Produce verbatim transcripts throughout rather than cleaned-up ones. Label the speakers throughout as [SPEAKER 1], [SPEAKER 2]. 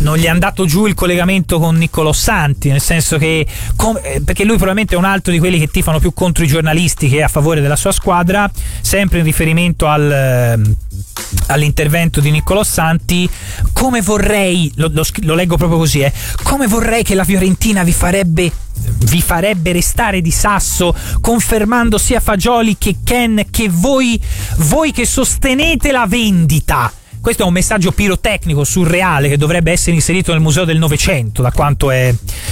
[SPEAKER 1] non gli è andato giù il collegamento con Niccolò Santi, nel senso che com- perché lui probabilmente è un altro di quelli che tifano più contro i giornalisti che a favore della sua squadra, sempre in riferimento al all'intervento di Niccolò Santi. Come vorrei, lo, lo, lo leggo proprio così, eh, come vorrei che la Fiorentina vi farebbe vi farebbe restare di sasso, confermando sia Fagioli che Ken che voi voi che sostenete la vendita. Questo è un messaggio pirotecnico surreale che dovrebbe essere inserito nel Museo del Novecento, da quanto è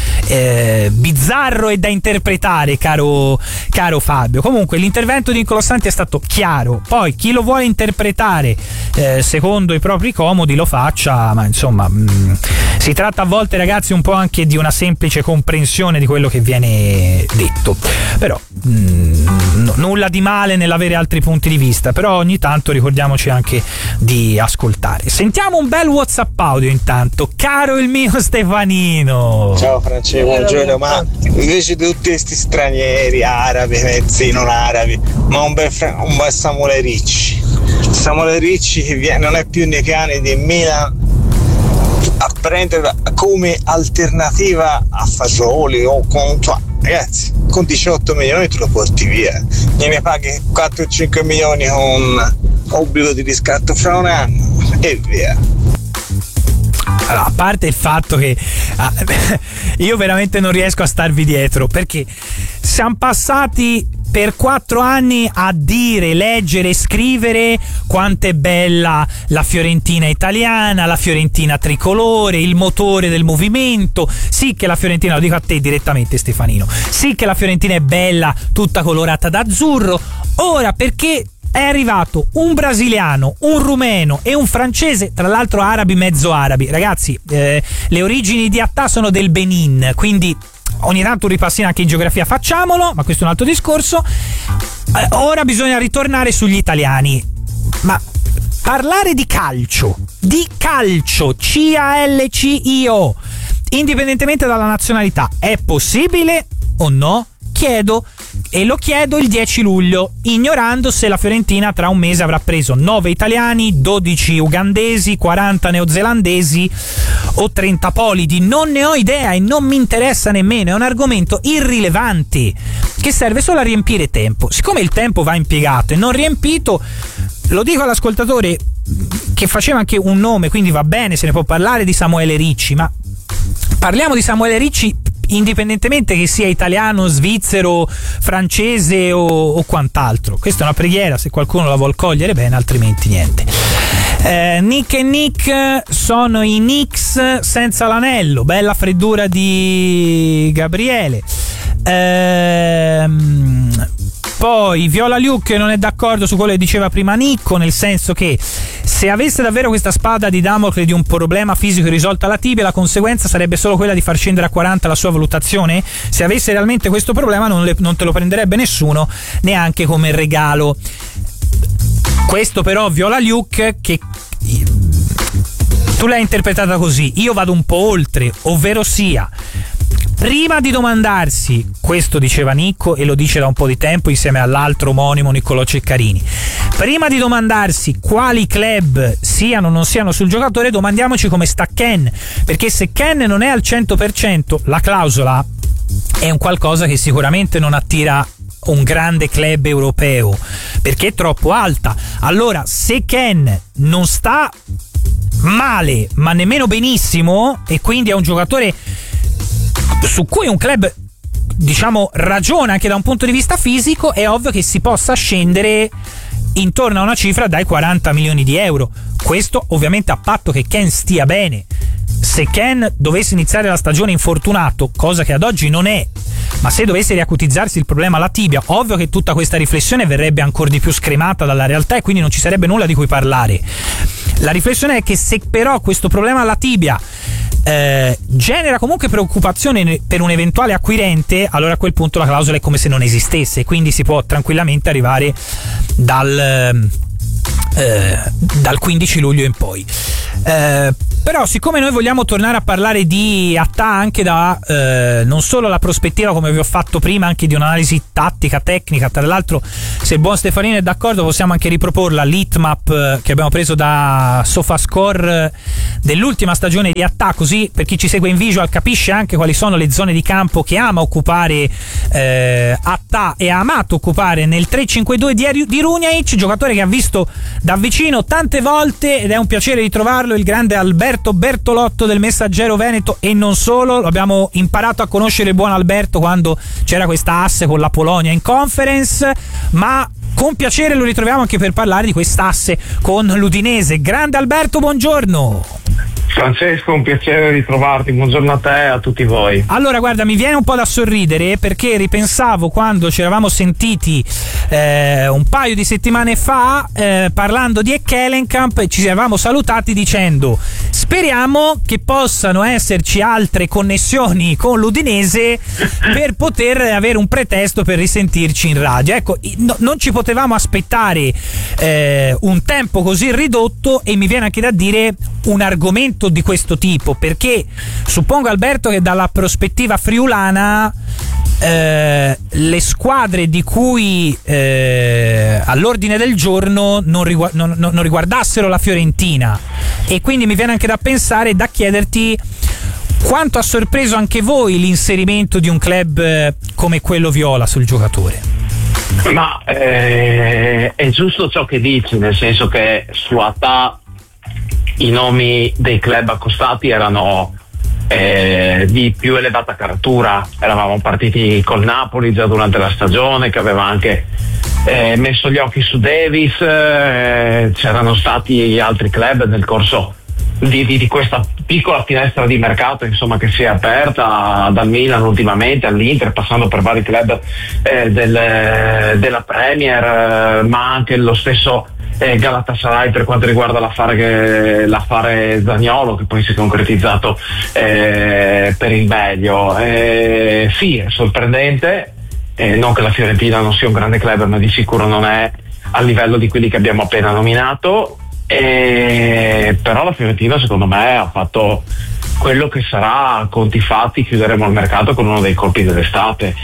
[SPEAKER 1] eh, bizzarro e da interpretare, caro, caro Fabio. Comunque l'intervento di Niccolò Santi è stato chiaro, poi chi lo vuole interpretare eh, secondo i propri comodi lo faccia, ma insomma mh, si tratta a volte, ragazzi, un po' anche di una semplice comprensione di quello che viene detto, però mh, n- nulla di male nell'avere altri punti di vista, però ogni tanto ricordiamoci anche di ascoltare. Sentiamo un bel WhatsApp audio intanto, caro il mio Stefanino.
[SPEAKER 2] Ciao Francesco, buongiorno. Ma invece di tutti questi stranieri, arabi, mezzi non arabi, ma un bel, un bel Samuele Ricci. Samuele Ricci che viene, non è più nei piani di Milan a prendere come alternativa a Fagioli o con, cioè, ragazzi, con diciotto milioni tu lo porti via, gliene paghi quattro cinque milioni con obbligo di riscatto fra un anno e via.
[SPEAKER 1] Allora, a parte il fatto che ah, io veramente non riesco a starvi dietro, perché siamo passati per quattro anni a dire, leggere e scrivere quanto è bella la Fiorentina italiana, la Fiorentina tricolore, il motore del movimento. Sì che la Fiorentina, lo dico a te direttamente Stefanino, sì che la Fiorentina è bella, tutta colorata d'azzurro. Ora, perché è arrivato un brasiliano, un rumeno e un francese, tra l'altro arabi mezzo arabi, ragazzi, eh, le origini di Attà sono del Benin, quindi ogni tanto un ripassino anche in geografia facciamolo, ma questo è un altro discorso. Eh, ora bisogna ritornare sugli italiani, ma parlare di calcio, di calcio, C A L C I O, indipendentemente dalla nazionalità, è possibile o no? Chiedo, e lo chiedo il dieci luglio, ignorando se la Fiorentina tra un mese avrà preso nove italiani, dodici ugandesi, quaranta neozelandesi o trenta polidi. Non ne ho idea e non mi interessa nemmeno, è un argomento irrilevante che serve solo a riempire tempo. Siccome il tempo va impiegato e non riempito, lo dico all'ascoltatore che faceva anche un nome, quindi va bene, se ne può parlare di Samuele Ricci, ma parliamo di Samuele Ricci indipendentemente che sia italiano, svizzero, francese o, o quant'altro. Questa è una preghiera, se qualcuno la vuol cogliere bene, altrimenti niente. eh, Nick e Nick sono i Knicks senza l'anello, bella freddura di Gabriele. ehm Poi Viola Luke non è d'accordo su quello che diceva prima Nicco, nel senso che se avesse davvero questa spada di Damocle di un problema fisico risolto alla tibia, la conseguenza sarebbe solo quella di far scendere a quaranta la sua valutazione. Se avesse realmente questo problema non, le, non te lo prenderebbe nessuno, neanche come regalo. Questo però Viola Luke, che tu l'hai interpretata così, io vado un po' oltre, ovvero sia, prima di domandarsi, questo diceva Nicco e lo dice da un po' di tempo insieme all'altro omonimo Niccolò Ceccarini, prima di domandarsi quali club siano o non siano sul giocatore, domandiamoci come sta Ken, perché se Ken non è al cento per cento, la clausola è un qualcosa che sicuramente non attira un grande club europeo, perché è troppo alta. Allora, se Ken non sta male ma nemmeno benissimo, e quindi è un giocatore su cui un club, diciamo, ragiona anche da un punto di vista fisico, è ovvio che si possa scendere intorno a una cifra dai quaranta milioni di euro. Questo ovviamente a patto che Ken stia bene. Se Ken dovesse iniziare la stagione infortunato, cosa che ad oggi non è, ma se dovesse riacutizzarsi il problema alla tibia, ovvio che tutta questa riflessione verrebbe ancora di più scremata dalla realtà e quindi non ci sarebbe nulla di cui parlare. La riflessione è che se però questo problema alla tibia eh, genera comunque preoccupazione per un eventuale acquirente, allora a quel punto la clausola è come se non esistesse, quindi si può tranquillamente arrivare dal, eh, dal quindici luglio in poi. Eh, però siccome noi vogliamo tornare a parlare di Attah anche da eh, non solo la prospettiva, come vi ho fatto prima, anche di un'analisi tattica, tecnica, tra l'altro se il buon Stefanino è d'accordo possiamo anche riproporla l'heatmap eh, che abbiamo preso da SofaScore eh, dell'ultima stagione di Attah, così per chi ci segue in visual capisce anche quali sono le zone di campo che ama occupare eh, Attah e ha amato occupare nel tre cinque due di, di Runjaic, giocatore che ha visto da vicino tante volte ed è un piacere ritrovarlo, il grande Alberto Bertolotto del Messaggero Veneto, e non solo, abbiamo imparato a conoscere il buon Alberto quando c'era questa asse con la Polonia in Conference, ma con piacere lo ritroviamo anche per parlare di quest'asse con l'Udinese. Grande Alberto, buongiorno.
[SPEAKER 3] Francesco, un piacere ritrovarti, buongiorno a te e a tutti voi.
[SPEAKER 1] Allora guarda, mi viene un po' da sorridere perché ripensavo quando ci eravamo sentiti eh, un paio di settimane fa eh, parlando di Ekkelenkamp e ci eravamo salutati dicendo speriamo che possano esserci altre connessioni con l'Udinese per poter avere un pretesto per risentirci in radio. Ecco, no, non ci potevamo aspettare eh, un tempo così ridotto e mi viene anche da dire un argomento di questo tipo, perché suppongo, Alberto, che dalla prospettiva friulana eh, le squadre di cui eh, all'ordine del giorno non, rigu- non, non riguardassero la Fiorentina, e quindi mi viene anche da pensare e da chiederti quanto ha sorpreso anche voi l'inserimento di un club eh, come quello viola sul giocatore.
[SPEAKER 3] Ma eh, è giusto ciò che dici, nel senso che su Attah i nomi dei club accostati erano eh, di più elevata caratura. Eravamo partiti col Napoli già durante la stagione, che aveva anche eh, messo gli occhi su Davis, eh, c'erano stati altri club nel corso di, di, di questa piccola finestra di mercato, insomma, che si è aperta dal Milan ultimamente all'Inter, passando per vari club eh, del, della Premier, eh, ma anche lo stesso Eh, Galatasaray per quanto riguarda l'affare, che, l'affare Zaniolo, che poi si è concretizzato eh, per il meglio. Eh, sì, è sorprendente, eh, non che la Fiorentina non sia un grande club, ma di sicuro non è a livello di quelli che abbiamo appena nominato, eh, però la Fiorentina secondo me ha fatto quello che sarà, a conti fatti chiuderemo il mercato con uno dei colpi dell'estate,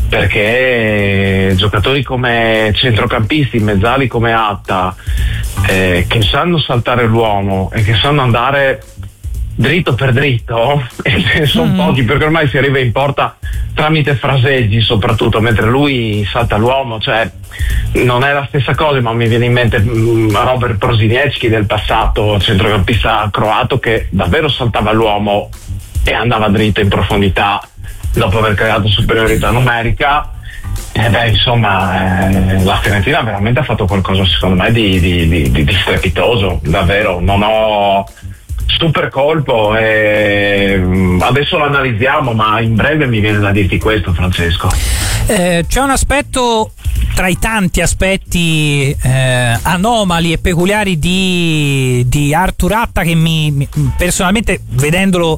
[SPEAKER 3] perché giocatori come centrocampisti, mezzali come Attah, eh, che sanno saltare l'uomo e che sanno andare dritto per dritto, e sono mm. pochi, perché ormai si arriva in porta tramite fraseggi soprattutto, mentre lui salta l'uomo, cioè non è la stessa cosa, ma mi viene in mente mh, Robert Broziniecki del passato, centrocampista croato che davvero saltava l'uomo e andava dritto in profondità dopo aver creato superiorità numerica. E beh, insomma, eh, la Fiorentina veramente ha fatto qualcosa secondo me di, di, di, di, di strepitoso, davvero. Non ho super colpo e adesso lo analizziamo, ma in breve mi viene da dirti questo, Francesco.
[SPEAKER 1] Eh, c'è un aspetto tra i tanti aspetti eh, anomali e peculiari di, di Arthur Attah che mi, mi personalmente, vedendolo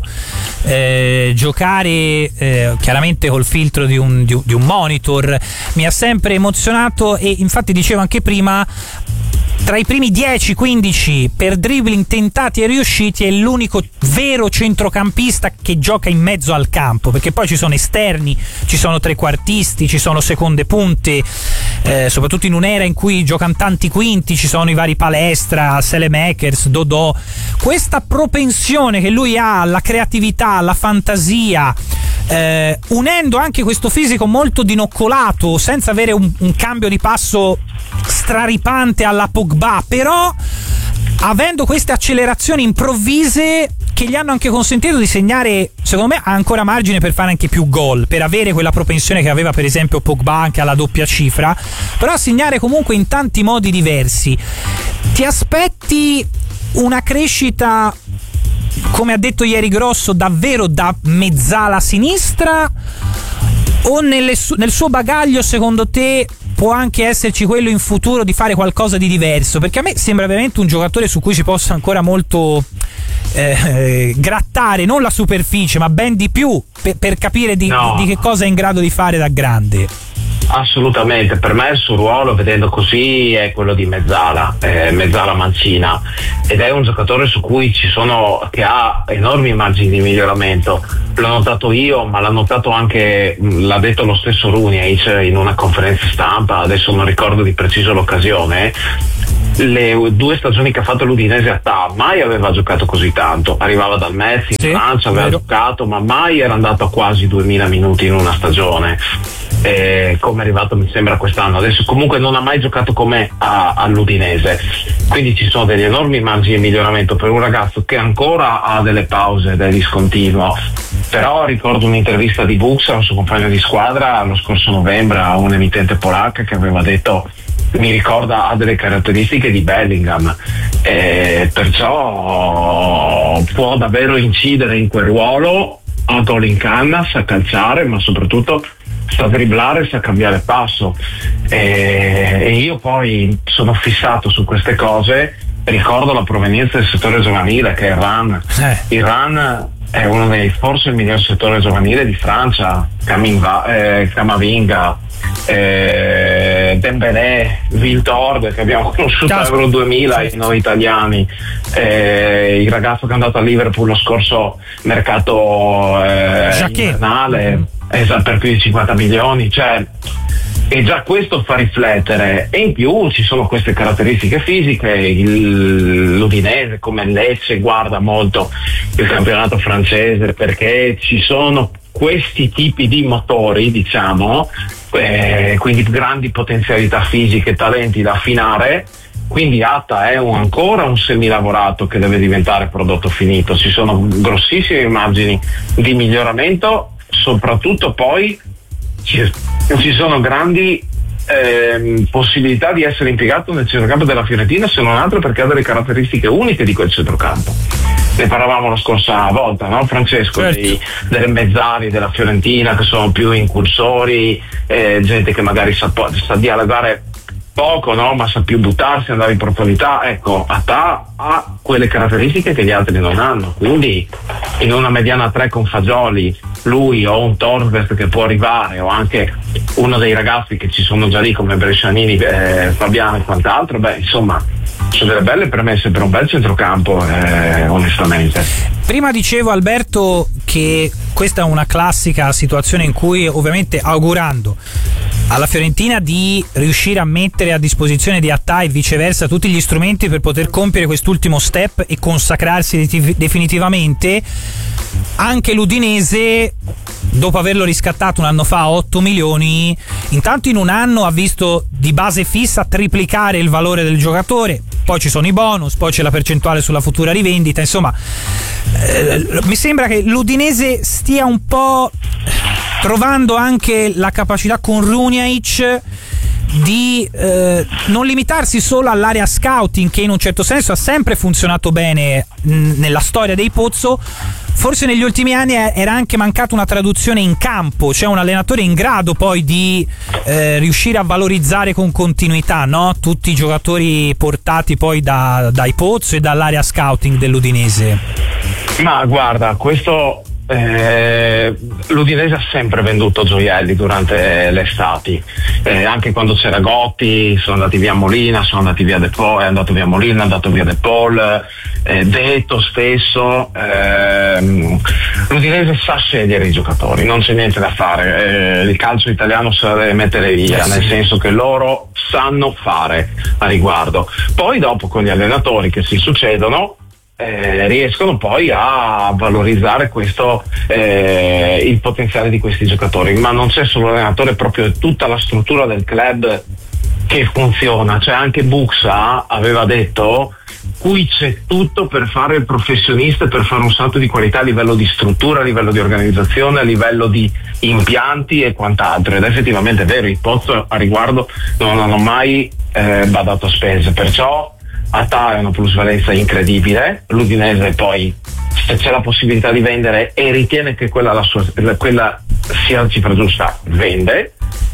[SPEAKER 1] eh, giocare eh, chiaramente col filtro di un, di, di un monitor, mi ha sempre emozionato, e infatti dicevo anche prima, tra i primi dieci quindici per dribbling tentati e riusciti è l'unico vero centrocampista che gioca in mezzo al campo, perché poi ci sono esterni, ci sono trequartisti, ci sono seconde punte, eh, soprattutto in un'era in cui giocano tanti quinti, ci sono i vari Palestra, Selemakers, Dodò. Questa propensione che lui ha alla creatività, alla fantasia, eh, unendo anche questo fisico molto dinoccolato, senza avere un, un cambio di passo straripante alla Pogba, però avendo queste accelerazioni improvvise che gli hanno anche consentito di segnare, secondo me ha ancora margine per fare anche più gol, per avere quella propensione che aveva per esempio Pogba anche alla doppia cifra, però a segnare comunque in tanti modi diversi. Ti aspetti una crescita, come ha detto ieri Grosso, davvero da mezzala sinistra, o nelle su- nel suo bagaglio secondo te può anche esserci quello in futuro di fare qualcosa di diverso? Perché a me sembra veramente un giocatore su cui si possa ancora molto eh, grattare, non la superficie ma ben di più, per, per capire di,
[SPEAKER 3] no.
[SPEAKER 1] di che cosa è in grado di fare da grande.
[SPEAKER 3] Assolutamente, per me il suo ruolo, vedendo così, è quello di mezzala, eh, mezzala mancina, ed è un giocatore su cui ci sono, che ha enormi margini di miglioramento. L'ho notato io, ma l'ha notato anche, l'ha detto lo stesso Runjaic in una conferenza stampa, adesso non ricordo di preciso l'occasione. Le due stagioni che ha fatto l'Udinese a Tà, mai aveva giocato così tanto, arrivava dal Metz in
[SPEAKER 1] sì,
[SPEAKER 3] Francia, aveva
[SPEAKER 1] vero.
[SPEAKER 3] giocato, ma mai era andato a quasi duemila minuti in una stagione, eh, come è arrivato mi sembra quest'anno. Adesso comunque non ha mai giocato come a, all'Udinese, quindi ci sono degli enormi margini di miglioramento per un ragazzo che ancora ha delle pause ed è discontinuo. Però ricordo un'intervista di Buxa, un suo compagno di squadra, lo scorso novembre a un'emittente polacca, che aveva detto, mi ricorda, ha delle caratteristiche di Bellingham, eh, perciò può davvero incidere in quel ruolo, ha gol in canna, sa calciare, ma soprattutto sa dribblare, sa cambiare passo, eh, e io poi sono fissato su queste cose. Ricordo la provenienza del settore giovanile, che è il RAN.
[SPEAKER 1] Eh.
[SPEAKER 3] Il RAN è uno dei, forse il miglior settore giovanile di Francia. Caminva, eh, Camavinga, eh, Dembélé, Viltord, che abbiamo conosciuto a Euro duemila, i noi italiani, eh, il ragazzo che è andato a Liverpool lo scorso mercato eh, invernale, esatto, per più di cinquanta milioni, cioè, e già questo fa riflettere. E in più ci sono queste caratteristiche fisiche. Il, l'Udinese, come il Lecce, guarda molto il campionato francese, perché ci sono questi tipi di motori, diciamo, eh, quindi grandi potenzialità fisiche, talenti da affinare. Quindi Atta è un, ancora un semilavorato che deve diventare prodotto finito. Ci sono grossissimi margini di miglioramento, soprattutto poi ci, ci sono grandi eh, possibilità di essere impiegato nel centrocampo della Fiorentina, se non altro perché ha delle caratteristiche uniche di quel centrocampo. Ne parlavamo la scorsa volta, no Francesco?
[SPEAKER 1] Certo.
[SPEAKER 3] Dei, delle mezzali della Fiorentina che sono più incursori, eh, gente che magari sa, sa dialogare poco, no? Ma sa più buttarsi, andare in profondità. Ecco, Atta ha quelle caratteristiche che gli altri non hanno, quindi in una mediana tre con Fagioli, lui o un Torres che può arrivare, o anche uno dei ragazzi che ci sono già lì come Brescianini, eh, Fabiano e quant'altro, beh, insomma, sono delle belle premesse per un bel centrocampo, eh, onestamente.
[SPEAKER 1] Prima dicevo, Alberto, che questa è una classica situazione in cui, ovviamente, augurando alla Fiorentina di riuscire a mettere a disposizione di Atta e viceversa tutti gli strumenti per poter compiere quest'ultimo step e consacrarsi definitivamente, anche l'Udinese, dopo averlo riscattato un anno fa a otto milioni, intanto in un anno ha visto di base fissa triplicare il valore del giocatore, poi ci sono i bonus, poi c'è la percentuale sulla futura rivendita, insomma, eh, mi sembra che l'Udinese stia un po' trovando anche la capacità con Runjaic di eh, non limitarsi solo all'area scouting, che in un certo senso ha sempre funzionato bene mh, nella storia dei Pozzo. Forse negli ultimi anni era anche mancata una traduzione in campo, cioè un allenatore in grado poi di eh, riuscire a valorizzare con continuità, no? Tutti i giocatori portati poi da, dai Pozzo e dall'area scouting dell'Udinese.
[SPEAKER 3] Ma guarda, questo Eh, l'Udinese ha sempre venduto gioielli durante le estati, eh, anche quando c'era Gotti, sono andati via Molina, sono andati via De Paul, è andato via Molina, è andato via De Paul, eh, Detto stesso, ehm, l'Udinese sa scegliere i giocatori, non c'è niente da fare, eh, il calcio italiano se la deve mettere via, nel senso che loro sanno fare a riguardo. Poi dopo con gli allenatori che si succedono Eh, riescono poi a valorizzare questo, eh, il potenziale di questi giocatori, ma non c'è solo l'allenatore, proprio tutta la struttura del club che funziona. Cioè anche Buxa aveva detto: qui c'è tutto per fare il professionista e per fare un salto di qualità a livello di struttura, a livello di organizzazione, a livello di impianti e quant'altro, ed effettivamente è vero, i Pozzo a riguardo non hanno mai eh, badato a spese, perciò Atta è una plusvalenza incredibile. L'Udinese poi, se c'è la possibilità di vendere e ritiene che quella, la sua, quella sia la cifra giusta, vende,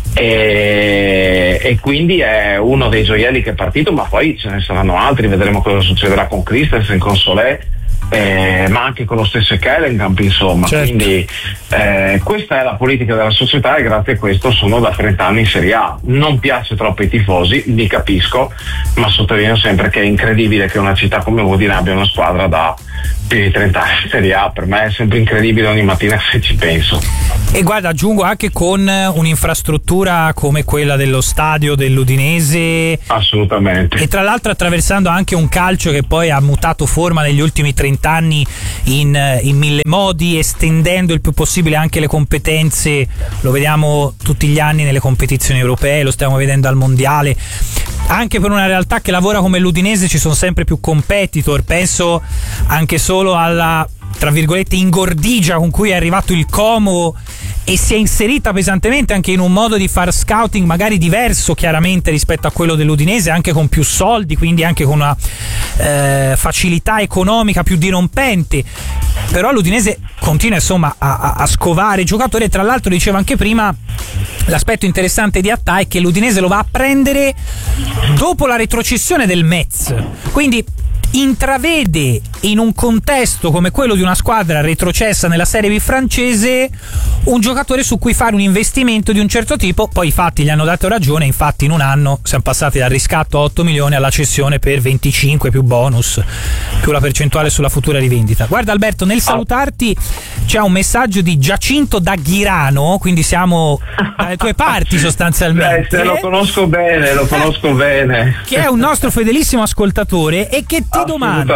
[SPEAKER 3] e, e quindi è uno dei gioielli che è partito, ma poi ce ne saranno altri, vedremo cosa succederà con Christensen, con Solé, eh, ma anche con lo stesso Kellenkamp, insomma. Certo. Quindi eh, questa è la politica della società e grazie a questo sono da trenta anni in Serie A. Non piace troppo ai tifosi, li capisco, ma sottolineo sempre che è incredibile che una città come Udine abbia una squadra da più di trenta anni in Serie A. Per me è sempre incredibile ogni mattina se ci penso.
[SPEAKER 1] E guarda, aggiungo anche con un'infrastruttura come quella dello stadio dell'Udinese.
[SPEAKER 3] Assolutamente.
[SPEAKER 1] E tra l'altro attraversando anche un calcio che poi ha mutato forma negli ultimi trenta anni in, in mille modi, estendendo il più possibile anche le competenze. Lo vediamo tutti gli anni nelle competizioni europee, lo stiamo vedendo al mondiale. Anche per una realtà che lavora come l'Udinese ci sono sempre più competitor. Penso anche solo alla, tra virgolette, ingordigia con cui è arrivato il Como e si è inserita pesantemente anche in un modo di far scouting magari diverso chiaramente rispetto a quello dell'Udinese, anche con più soldi, quindi anche con una eh, facilità economica più dirompente. Però l'Udinese continua insomma a, a, a scovare i giocatori e tra l'altro diceva anche prima l'aspetto interessante di Attà è che l'Udinese lo va a prendere dopo la retrocessione del Metz, quindi intravede in un contesto come quello di una squadra retrocessa nella Serie B francese un giocatore su cui fare un investimento di un certo tipo. Poi i fatti gli hanno dato ragione, infatti in un anno siamo passati dal riscatto a otto milioni alla cessione per venticinque più bonus più la percentuale sulla futura rivendita. Guarda Alberto, nel salutarti c'è un messaggio di Giacinto da Ghirano, quindi siamo dalle tue parti sostanzialmente.
[SPEAKER 3] Beh, lo conosco bene, lo conosco bene.
[SPEAKER 1] Che è un nostro fedelissimo ascoltatore e che ti domanda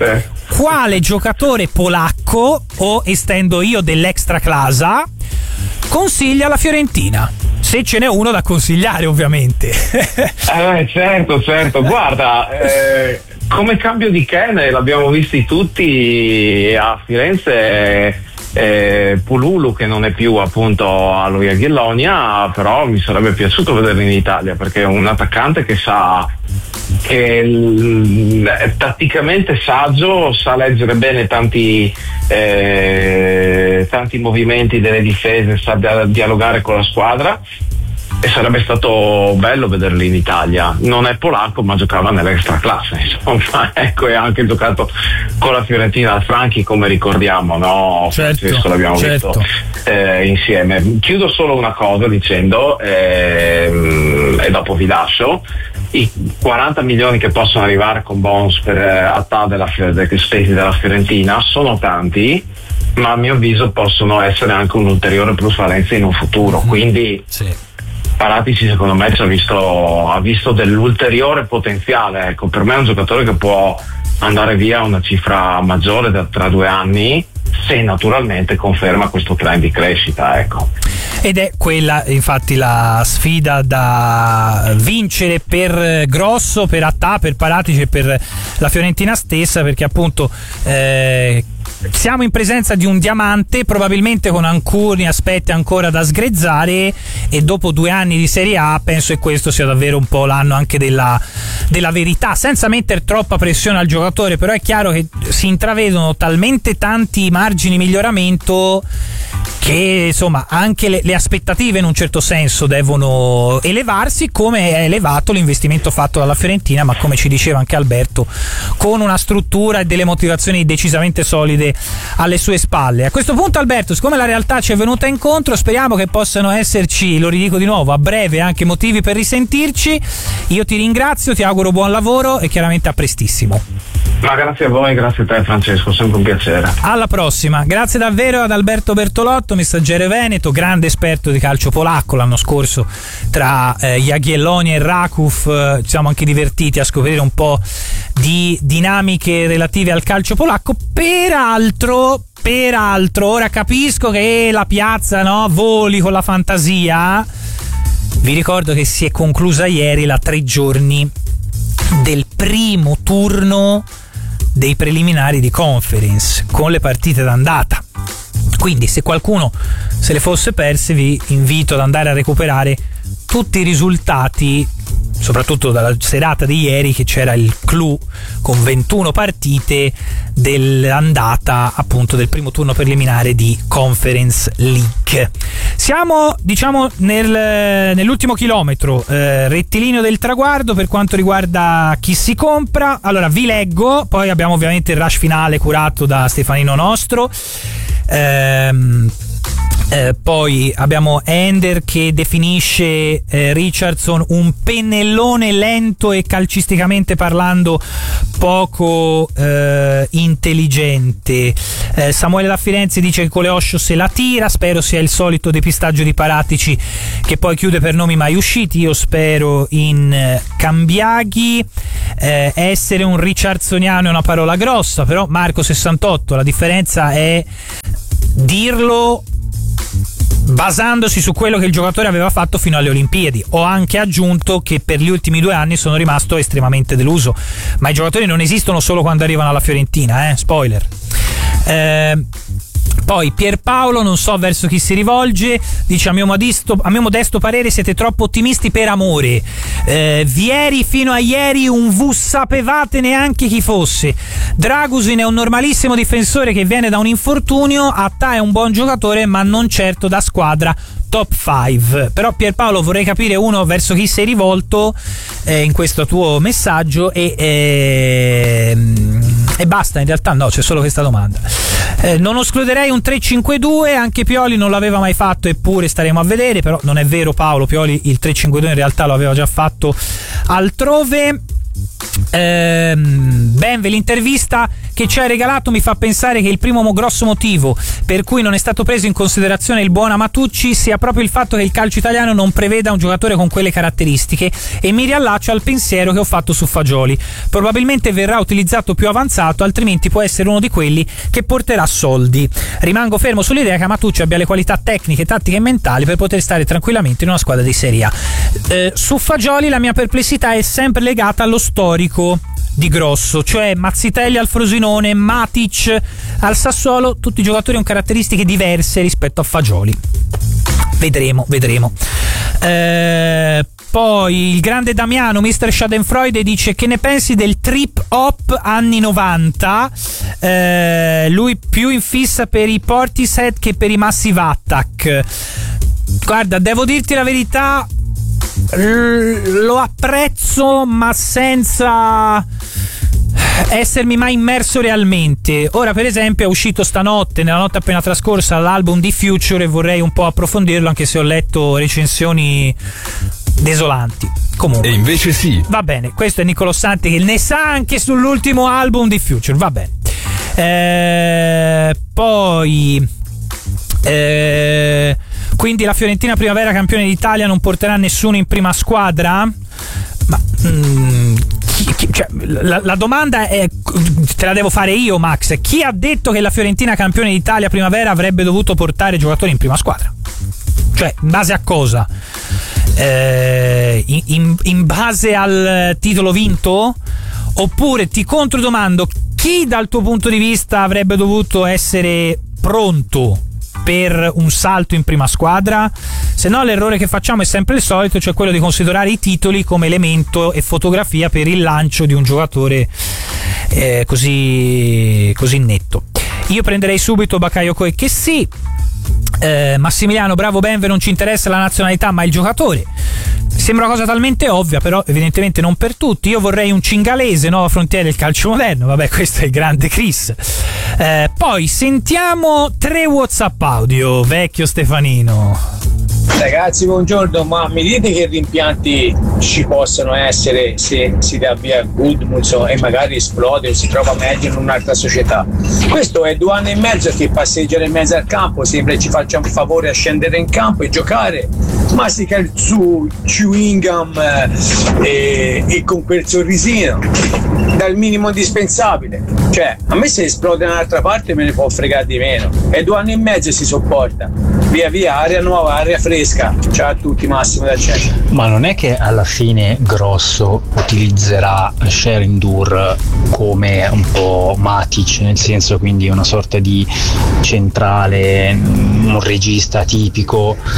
[SPEAKER 1] quale giocatore polacco, o estendo io dell'extra clasa, consiglia la Fiorentina, se ce n'è uno da consigliare ovviamente.
[SPEAKER 3] eh, certo certo guarda, eh, come cambio di Kene l'abbiamo visti tutti a Firenze. Eh, Pululu, che non è più appunto allo Jagiellonia, però mi sarebbe piaciuto vederlo in Italia perché è un attaccante che sa, che l, è tatticamente saggio, sa leggere bene tanti eh, tanti movimenti delle difese, sa dialogare con la squadra e sarebbe stato bello vederli in Italia. Non è polacco ma giocava nell'extra classe, insomma, ecco, e ha anche giocato con la Fiorentina al Franchi, come ricordiamo, no?
[SPEAKER 1] Certo,
[SPEAKER 3] Francesco, l'abbiamo
[SPEAKER 1] certo.
[SPEAKER 3] visto eh, insieme. Chiudo solo una cosa dicendo ehm, e dopo vi lascio: i quaranta milioni che possono arrivare con bonus per eh, Attà della, dei spesi della Fiorentina sono tanti, ma a mio avviso possono essere anche un ulteriore plusvalenza in un futuro, quindi sì. Paratici secondo me ci ha visto, ha visto dell'ulteriore potenziale, ecco, per me è un giocatore che può andare via a una cifra maggiore da, tra due anni, se naturalmente conferma questo trend di crescita, ecco.
[SPEAKER 1] Ed è quella infatti la sfida da vincere per Grosso, per Attà, per Paratici e per la Fiorentina stessa, perché appunto eh, siamo in presenza di un diamante probabilmente con alcuni aspetti ancora da sgrezzare, e dopo due anni di Serie A penso che questo sia davvero un po' l'anno anche della, della verità, senza mettere troppa pressione al giocatore. Però è chiaro che si intravedono talmente tanti margini di miglioramento che insomma anche le, le aspettative in un certo senso devono elevarsi, come è elevato l'investimento fatto dalla Fiorentina, ma come ci diceva anche Alberto, con una struttura e delle motivazioni decisamente solide alle sue spalle. A questo punto Alberto, siccome la realtà ci è venuta incontro, speriamo che possano esserci, lo ridico di nuovo, a breve anche motivi per risentirci. Io ti ringrazio, ti auguro buon lavoro e chiaramente a prestissimo.
[SPEAKER 3] Ma grazie a voi, grazie a te Francesco, sempre un piacere.
[SPEAKER 1] Alla prossima, grazie davvero ad Alberto Bertolotto, messaggero veneto, grande esperto di calcio polacco. L'anno scorso tra eh, Jagiellonia e Raków eh, ci siamo anche divertiti a scoprire un po' di dinamiche relative al calcio polacco. Peraltro, peraltro, ora capisco che la piazza, no, voli con la fantasia. Vi ricordo che si è conclusa ieri la tre giorni del primo turno dei preliminari di Conference con le partite d'andata, quindi se qualcuno se le fosse perse vi invito ad andare a recuperare tutti i risultati soprattutto dalla serata di ieri, che c'era il clou con ventuno partite dell'andata appunto del primo turno preliminare di Conference League. Siamo diciamo nel, nell'ultimo chilometro, eh, rettilineo del traguardo per quanto riguarda chi si compra. Allora vi leggo, poi abbiamo ovviamente il rush finale curato da Stefanino Nostro. ehm Eh, poi abbiamo Ender che definisce eh, Richardson un pennellone lento e calcisticamente parlando poco eh, intelligente. eh, Samuele da Firenze dice che Coleoscio se la tira, spero sia il solito depistaggio di Paratici che poi chiude per nomi mai usciti. Io spero in eh, Cambiaghi. eh, essere un Richardsoniano è una parola grossa, però Marco sessantotto, la differenza è dirlo basandosi su quello che il giocatore aveva fatto fino alle Olimpiadi. Ho anche aggiunto che per gli ultimi due anni sono rimasto estremamente deluso, ma i giocatori non esistono solo quando arrivano alla Fiorentina, eh? Spoiler. Eh, poi Pierpaolo, non so verso chi si rivolge, dice a mio modesto, a mio modesto parere siete troppo ottimisti per amore. eh, Vieri fino a ieri un V sapevate neanche chi fosse. Dragusin è un normalissimo difensore che viene da un infortunio, Attà è un buon giocatore ma non certo da squadra top cinque. Però Pierpaolo vorrei capire uno verso chi sei rivolto eh, in questo tuo messaggio e, eh, e basta, in realtà no, c'è solo questa domanda. eh, non escluderei un tre cinque due, anche Pioli non l'aveva mai fatto eppure staremo a vedere, però non è vero Paolo, Pioli il tre cinque due in realtà lo aveva già fatto altrove. Ehm, Benve, l'intervista che ci hai regalato mi fa pensare che il primo grosso motivo per cui non è stato preso in considerazione il buon Amatucci sia proprio il fatto che il calcio italiano non preveda un giocatore con quelle caratteristiche, e mi riallaccio al pensiero che ho fatto su Fagioli. Probabilmente verrà utilizzato più avanzato, altrimenti può essere uno di quelli che porterà soldi. Rimango fermo sull'idea che Amatucci abbia le qualità tecniche, tattiche e mentali per poter stare tranquillamente in una squadra di Serie A. Eh, su Fagioli la mia perplessità è sempre legata allo storico di Grosso, cioè Mazzitelli al Frosinone, Matic al Sassuolo, tutti giocatori con caratteristiche diverse rispetto a Fagioli. Vedremo, vedremo. Eh, poi il grande Damiano, mister Schadenfreude, dice che ne pensi del trip hop anni novanta. Eh, lui più in fissa per i Portishead che per i Massive Attack. Guarda, devo dirti la verità, lo apprezzo ma senza essermi mai immerso realmente. Ora per esempio è uscito stanotte, nella notte appena trascorsa, l'album di Future e vorrei un po' approfondirlo, anche se ho letto recensioni desolanti. Comunque,
[SPEAKER 4] e invece sì,
[SPEAKER 1] va bene, questo è Nicolò Santi che ne sa anche sull'ultimo album di Future, va bene. Eh, poi eh, quindi la Fiorentina primavera campione d'Italia non porterà nessuno in prima squadra? Ma mm, chi, chi, cioè, la, la domanda è, te la devo fare io Max, chi ha detto che la Fiorentina campione d'Italia primavera avrebbe dovuto portare giocatori in prima squadra? Cioè in base a cosa? Eh, in, in, in base al titolo vinto? Oppure ti controdomando, chi dal tuo punto di vista avrebbe dovuto essere pronto per un salto in prima squadra? Se no l'errore che facciamo è sempre il solito, cioè quello di considerare i titoli come elemento e fotografia per il lancio di un giocatore eh, così, così netto. Io prenderei subito Bakayoko e Kessi. eh, Massimiliano, bravo Benve, non ci interessa la nazionalità ma il giocatore. Sembra una cosa talmente ovvia, però evidentemente non per tutti. Io vorrei un cingalese, nuova frontiera del calcio moderno. Vabbè, questo è il grande Chris. Eh, poi sentiamo tre WhatsApp audio, vecchio Stefanino.
[SPEAKER 5] Ragazzi, buongiorno, ma mi dite che rimpianti ci possono essere se si dà via Gudmundsson e magari esplode o si trova meglio in un'altra società? Questo è due anni e mezzo che passeggia in mezzo al campo, sembra ci faccia un favore a scendere in campo e giocare, mastica il suo chewing gum eh, e, e con quel sorrisino dal minimo indispensabile. Cioè, a me se esplode da un'altra parte me ne può fregare di meno, e due anni e mezzo si sopporta. Via via, aria nuova, aria fresca. Ciao a tutti, Massimo dal centro.
[SPEAKER 6] Ma non è che alla fine Grosso utilizzerà Sherindur come un po' Matic, nel senso, quindi una sorta di centrale, un regista tipico,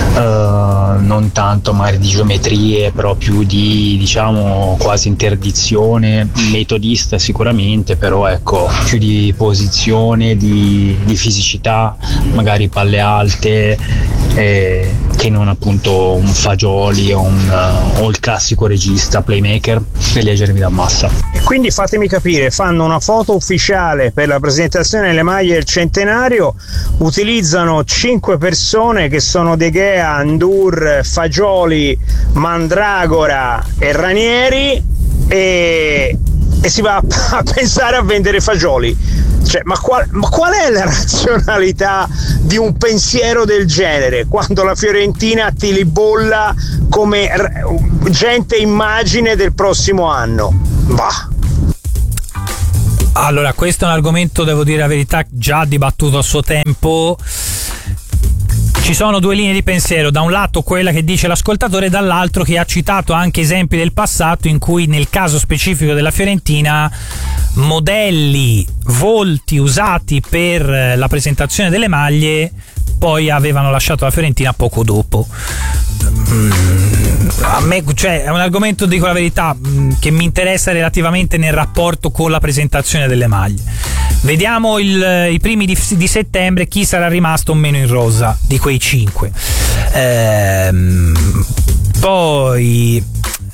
[SPEAKER 6] uh, non tanto magari di geometrie, però più di, diciamo, quasi interdizione, metodista sicuramente, però ecco, più di posizione, di, di fisicità, magari palle alte, eh, che non appunto un Fagioli o, un, uh, o il classico regista playmaker e leggermi da massa.
[SPEAKER 5] E quindi fatemi capire, fanno una foto ufficiale per la presentazione delle maglie del centenario, utilizzano cinque persone che sono De Gea, Ndour, Fagioli, Mandragora e Ranieri e, e si va a, a pensare a vendere fagioli. Cioè, ma, qual, ma qual è la razionalità di un pensiero del genere quando la Fiorentina ti li bolla come r- gente immagine del prossimo anno? Bah.
[SPEAKER 1] Allora, questo è un argomento, devo dire la verità, già dibattuto a suo tempo. Ci sono due linee di pensiero, da un lato quella che dice l'ascoltatore, dall'altro che ha citato anche esempi del passato in cui nel caso specifico della Fiorentina modelli, volti usati per la presentazione delle maglie poi avevano lasciato la Fiorentina poco dopo. Mm, a me, cioè, è un argomento, dico la verità, che mi interessa relativamente nel rapporto con la presentazione delle maglie. Vediamo il, i primi di, di settembre chi sarà rimasto o meno in rosa di quei cinque. Ehm, poi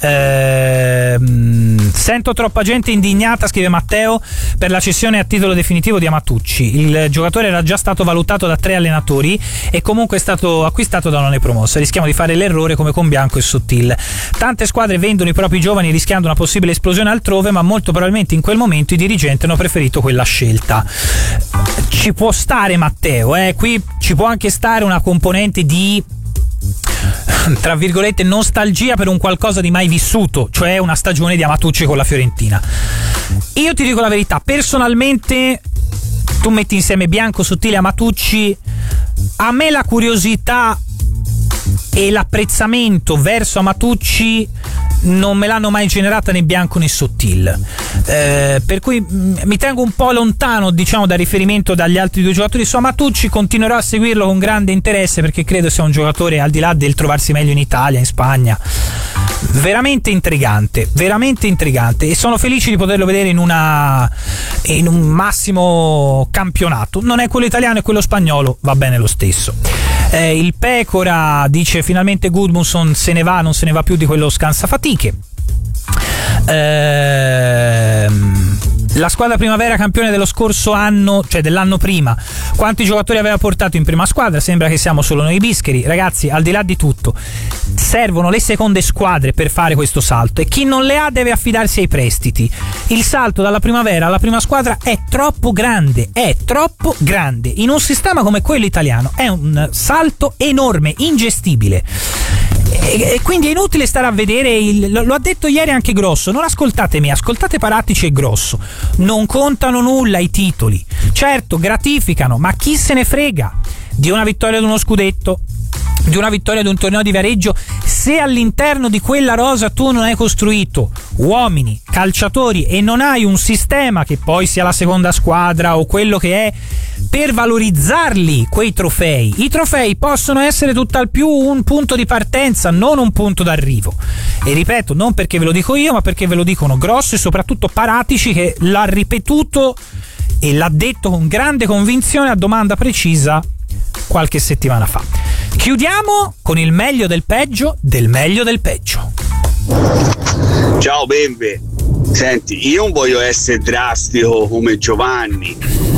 [SPEAKER 1] ehm, sento troppa gente indignata, scrive Matteo, per la cessione a titolo definitivo di Amatucci. Il giocatore era già stato valutato da tre allenatori e comunque è stato acquistato da una nepromossa. Rischiamo di fare l'errore come con Bianco e Sottil. Tante squadre vendono i propri giovani rischiando una possibile esplosione altrove, ma molto probabilmente in quel momento i dirigenti hanno preferito quella scelta. Ci può stare, Matteo, eh? Qui ci può anche stare una componente di, tra virgolette, nostalgia per un qualcosa di mai vissuto, cioè una stagione di Amatucci con la Fiorentina. Io ti dico la verità, personalmente tu metti insieme Bianco, Sottile e Amatucci, a me la curiosità e l'apprezzamento verso Amatucci non me l'hanno mai generata né Bianco né Sottil, eh, per cui mh, mi tengo un po' lontano, diciamo, dal riferimento dagli altri due giocatori. Su Amatucci continuerò a seguirlo con grande interesse perché credo sia un giocatore, al di là del trovarsi meglio in Italia, in Spagna, veramente intrigante, veramente intrigante, e sono felice di poterlo vedere in una in un massimo campionato. Non è quello italiano, è quello spagnolo, va bene lo stesso. Eh, il Pecora dice finalmente Gudmundsson se ne va, non se ne va più di quello scansafatiche. Ehm, la squadra primavera campione dello scorso anno, cioè dell'anno prima, quanti giocatori aveva portato in prima squadra? Sembra che siamo solo noi bischeri. Ragazzi, al di là di tutto, servono le seconde squadre per fare questo salto e chi non le ha deve affidarsi ai prestiti. Il salto dalla primavera alla prima squadra è troppo grande, è troppo grande. In un sistema come quello italiano è un salto enorme, ingestibile. E quindi è inutile stare a vedere il, lo ha detto ieri anche Grosso, non ascoltatemi, ascoltate Paratici e Grosso, non contano nulla i titoli, certo gratificano, ma chi se ne frega di una vittoria di uno scudetto, di una vittoria di un torneo di Viareggio, se all'interno di quella rosa tu non hai costruito uomini, calciatori e non hai un sistema, che poi sia la seconda squadra o quello che è, per valorizzarli quei trofei. I trofei possono essere tutt'al più un punto di partenza, non un punto d'arrivo. E ripeto, non perché ve lo dico io, ma perché ve lo dicono Grosso e soprattutto Paratici, che l'ha ripetuto e l'ha detto con grande convinzione a domanda precisa qualche settimana fa. Chiudiamo con il meglio del peggio del meglio del peggio.
[SPEAKER 4] Ciao Bembe, senti, io non voglio essere drastico come Giovanni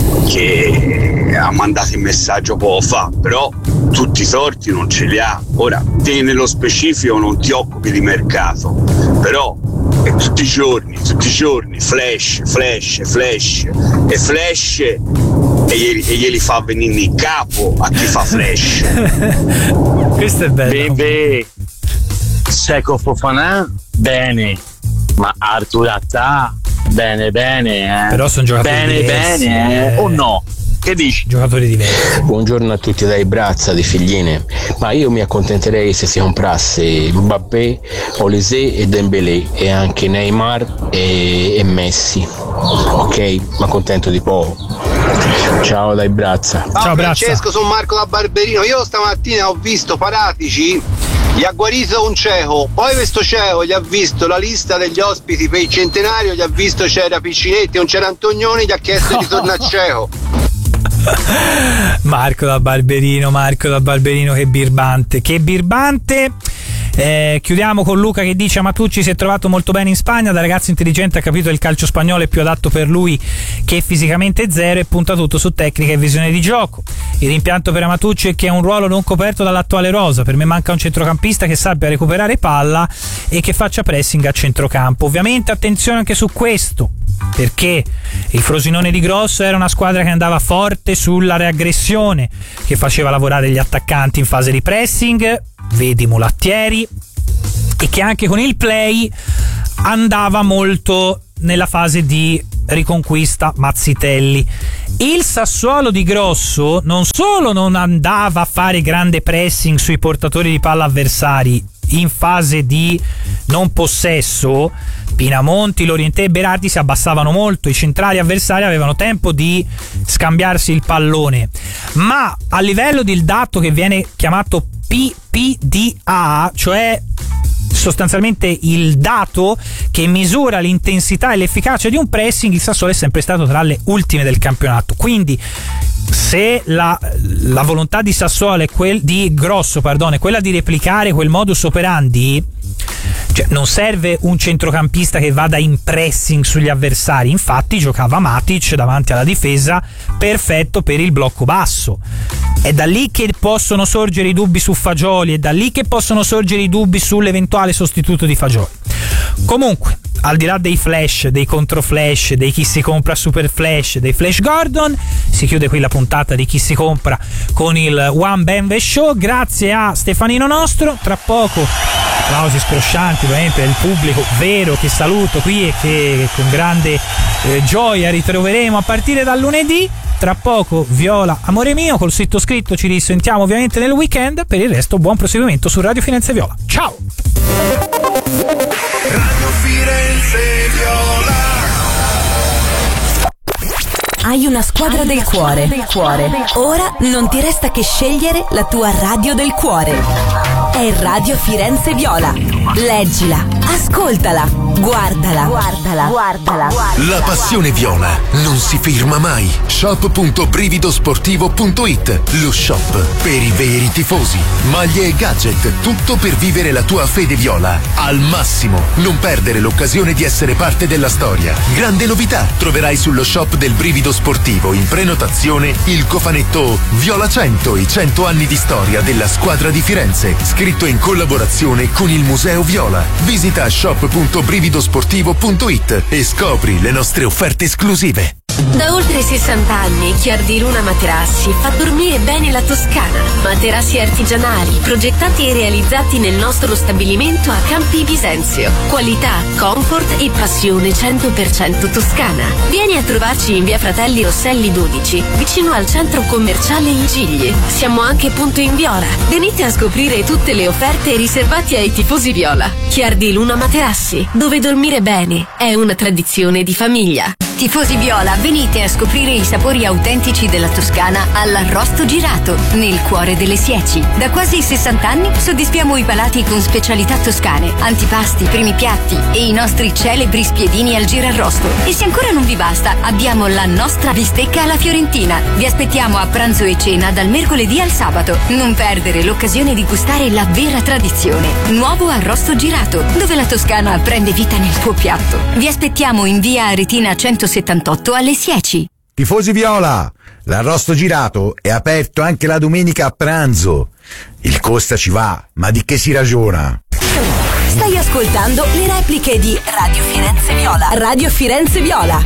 [SPEAKER 4] che ha mandato il messaggio poco fa, però tutti i torti non ce li ha. Ora, te nello specifico non ti occupi di mercato, però e tutti i giorni, tutti i giorni, flash, flash, flash e flash e glieli, e glieli fa venire in capo a chi fa flash.
[SPEAKER 1] Questo è bello.
[SPEAKER 7] Bebe, Seko Fofana, bene, ma Artur Attà, bene, bene, eh.
[SPEAKER 1] Però sono giocatori
[SPEAKER 7] bene,
[SPEAKER 1] diversi,
[SPEAKER 7] bene,
[SPEAKER 1] eh.
[SPEAKER 7] o no? Che dici?
[SPEAKER 1] Giocatori diversi.
[SPEAKER 8] Buongiorno a tutti dai Brazza di Figline, ma io mi accontenterei se si comprasse Mbappé, Olise e Dembélé e anche Neymar e, e Messi, ok? Ma contento di poco. Ciao dai Brazza.
[SPEAKER 9] Ciao, Ciao Francesco, Brazza. Sono Marco da Barberino. Io stamattina ho visto Paratici, gli ha guarito un cieco, poi questo cieco gli ha visto la lista degli ospiti per il centenario, gli ha visto c'era Piccinetti, non c'era Antonioni, gli ha chiesto di tornare cieco.
[SPEAKER 1] Marco da Barberino, Marco da Barberino, che birbante, che birbante. Eh, chiudiamo con Luca che dice: Matucci si è trovato molto bene in Spagna, da ragazzo intelligente ha capito che il calcio spagnolo è più adatto per lui che fisicamente zero e punta tutto su tecnica e visione di gioco. Il rimpianto per Matucci è che è un ruolo non coperto dall'attuale rosa. Per me manca un centrocampista che sappia recuperare palla e che faccia pressing a centrocampo. Ovviamente attenzione anche su questo, perché il Frosinone di Grosso era una squadra che andava forte sulla reaggressione, che faceva lavorare gli attaccanti in fase di pressing, vedi Mulattieri, e che anche con il play andava molto nella fase di riconquista, Mazzitelli. Il Sassuolo di Grosso non solo non andava a fare grande pressing sui portatori di palla avversari in fase di non possesso, Pinamonti, Lorientè e Berardi si abbassavano molto, i centrali avversari avevano tempo di scambiarsi il pallone, ma a livello del dato che viene chiamato P P D A, cioè sostanzialmente il dato che misura l'intensità e l'efficacia di un pressing, il Sassuolo è sempre stato tra le ultime del campionato. Quindi se la, la volontà di Sassuolo è quel di Grosso, pardon, è quella di replicare quel modus operandi, cioè non serve un centrocampista che vada in pressing sugli avversari. Infatti giocava Matic davanti alla difesa, perfetto per il blocco basso. È da lì che possono sorgere i dubbi su Fagioli, è da lì che possono sorgere i dubbi sull'eventuale sostituto di Fagioli. Comunque, al di là dei flash, dei controflash, dei chi si compra super flash, dei Flash Gordon, si chiude qui la puntata di Chi si compra con il One Band Show. Grazie a Stefanino Nostro. Tra poco applausi scroscianti ovviamente del pubblico vero che saluto qui e che con grande eh, gioia ritroveremo a partire dal lunedì. Tra poco Viola Amore Mio, col sito scritto ci risentiamo ovviamente nel weekend. Per il resto buon proseguimento su Radio Firenze Viola. Ciao!
[SPEAKER 10] Radio Firenze Viola.
[SPEAKER 11] Hai una squadra, del, squadra cuore. del cuore. Ora non ti resta che scegliere la tua radio del cuore. È Radio Firenze Viola. Leggila, ascoltala, guardala, guardala, guardala.
[SPEAKER 10] La passione viola non si ferma mai. shop punto brivido sportivo punto it, lo shop per i veri tifosi. Maglie e gadget, tutto per vivere la tua fede viola al massimo. Non perdere l'occasione di essere parte della storia. Grande novità, troverai sullo shop del Brivido Sportivo in prenotazione il cofanetto Viola cento, i cento anni di storia della squadra di Firenze, scritto in collaborazione con il Museo Viola. Visita shop punto brivido sportivo punto it e scopri le nostre offerte esclusive.
[SPEAKER 12] Da oltre sessanta anni Chiar di Luna Materassi fa dormire bene la Toscana. Materassi artigianali progettati e realizzati nel nostro stabilimento a Campi Bisenzio. Qualità, comfort e passione cento per cento toscana. Vieni a trovarci in via Fratelli Rosselli dodici, vicino al centro commerciale in Gigli. Siamo anche punto in Viola. Venite a scoprire tutte le offerte riservate ai tifosi viola. Chiar di Luna Materassi, dove dormire bene è una tradizione di famiglia. Tifosi viola, venite a scoprire i sapori autentici della Toscana all'Arrosto Girato, nel cuore delle Sieci. Da quasi sessanta anni soddisfiamo i palati con specialità toscane, antipasti, primi piatti e i nostri celebri spiedini al girarrosto. E se ancora non vi basta, abbiamo la nostra bistecca alla fiorentina. Vi aspettiamo a pranzo e cena dal mercoledì al sabato. Non perdere l'occasione di gustare la vera tradizione. Nuovo Arrosto Girato, dove la Toscana prende vita nel tuo piatto. Vi aspettiamo in via Aretina centosettantotto alle Sieci.
[SPEAKER 13] Tifosi viola, l'Arrosto Girato è aperto anche la domenica a pranzo. Il costa ci va, ma di che si ragiona?
[SPEAKER 11] Stai ascoltando le repliche di Radio Firenze Viola. Radio Firenze Viola.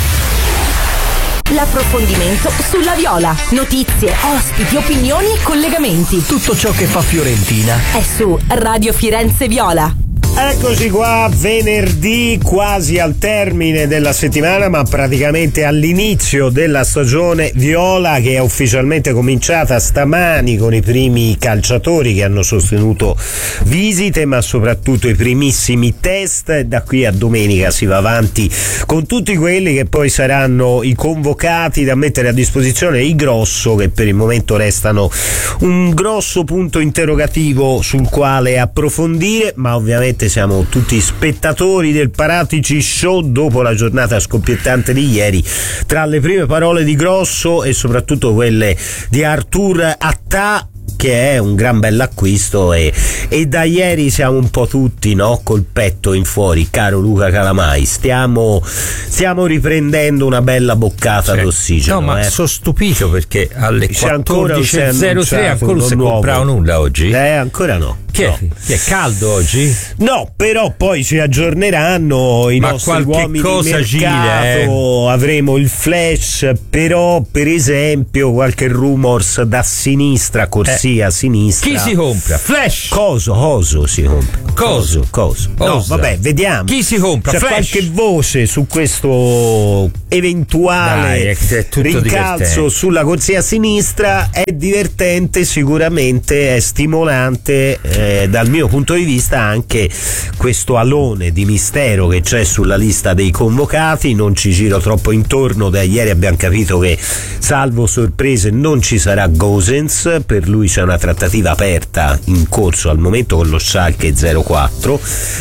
[SPEAKER 11] L'approfondimento sulla Viola. Notizie, ospiti, opinioni e collegamenti.
[SPEAKER 14] Tutto ciò che fa Fiorentina
[SPEAKER 11] è su Radio Firenze Viola.
[SPEAKER 14] Eccoci qua, venerdì, quasi al termine della settimana, ma praticamente all'inizio della stagione viola, che è ufficialmente cominciata stamani con i primi calciatori che hanno sostenuto visite, ma soprattutto i primissimi test, e da qui a domenica si va avanti con tutti quelli che poi saranno i convocati da mettere a disposizione i Grosso, che per il momento restano un grosso punto interrogativo sul quale approfondire, ma ovviamente siamo tutti spettatori del Paratici Show dopo la giornata scoppiettante di ieri. Tra le prime parole di Grosso e soprattutto quelle di Artur Attà, che è un gran bell'acquisto, e, e da ieri siamo un po' tutti, no, col petto in fuori, caro Luca Calamai, stiamo, stiamo riprendendo una bella boccata, sì, d'ossigeno.
[SPEAKER 15] No, ma eh. sono stupito perché alle quattordici e zero tre ancora non si è comprato nulla oggi.
[SPEAKER 14] Eh, ancora no.
[SPEAKER 15] Che,
[SPEAKER 14] no.
[SPEAKER 15] È, che è caldo oggi?
[SPEAKER 14] No, però poi si aggiorneranno i
[SPEAKER 15] ma
[SPEAKER 14] nostri uomini
[SPEAKER 15] cosa
[SPEAKER 14] di mercato,
[SPEAKER 15] eh?
[SPEAKER 14] avremo il flash, però per esempio qualche rumors da sinistra, corsia eh. sinistra.
[SPEAKER 15] Chi si compra? Flash?
[SPEAKER 14] Coso, coso si compra.
[SPEAKER 15] Coso?
[SPEAKER 14] Coso. No,
[SPEAKER 15] Osa.
[SPEAKER 14] vabbè, vediamo.
[SPEAKER 15] Chi si compra?
[SPEAKER 14] C'è
[SPEAKER 15] Flash?
[SPEAKER 14] qualche voce su questo eventuale
[SPEAKER 15] Dai, è tutto
[SPEAKER 14] rincalzo
[SPEAKER 15] divertente.
[SPEAKER 14] sulla corsia sinistra. È divertente, sicuramente è stimolante, eh, dal mio punto di vista anche questo alone di mistero che c'è sulla lista dei convocati. Non ci giro troppo intorno, da ieri abbiamo capito che salvo sorprese non ci sarà Gosens, per lui c'è una trattativa aperta in corso al momento con lo Schalke zero quattro,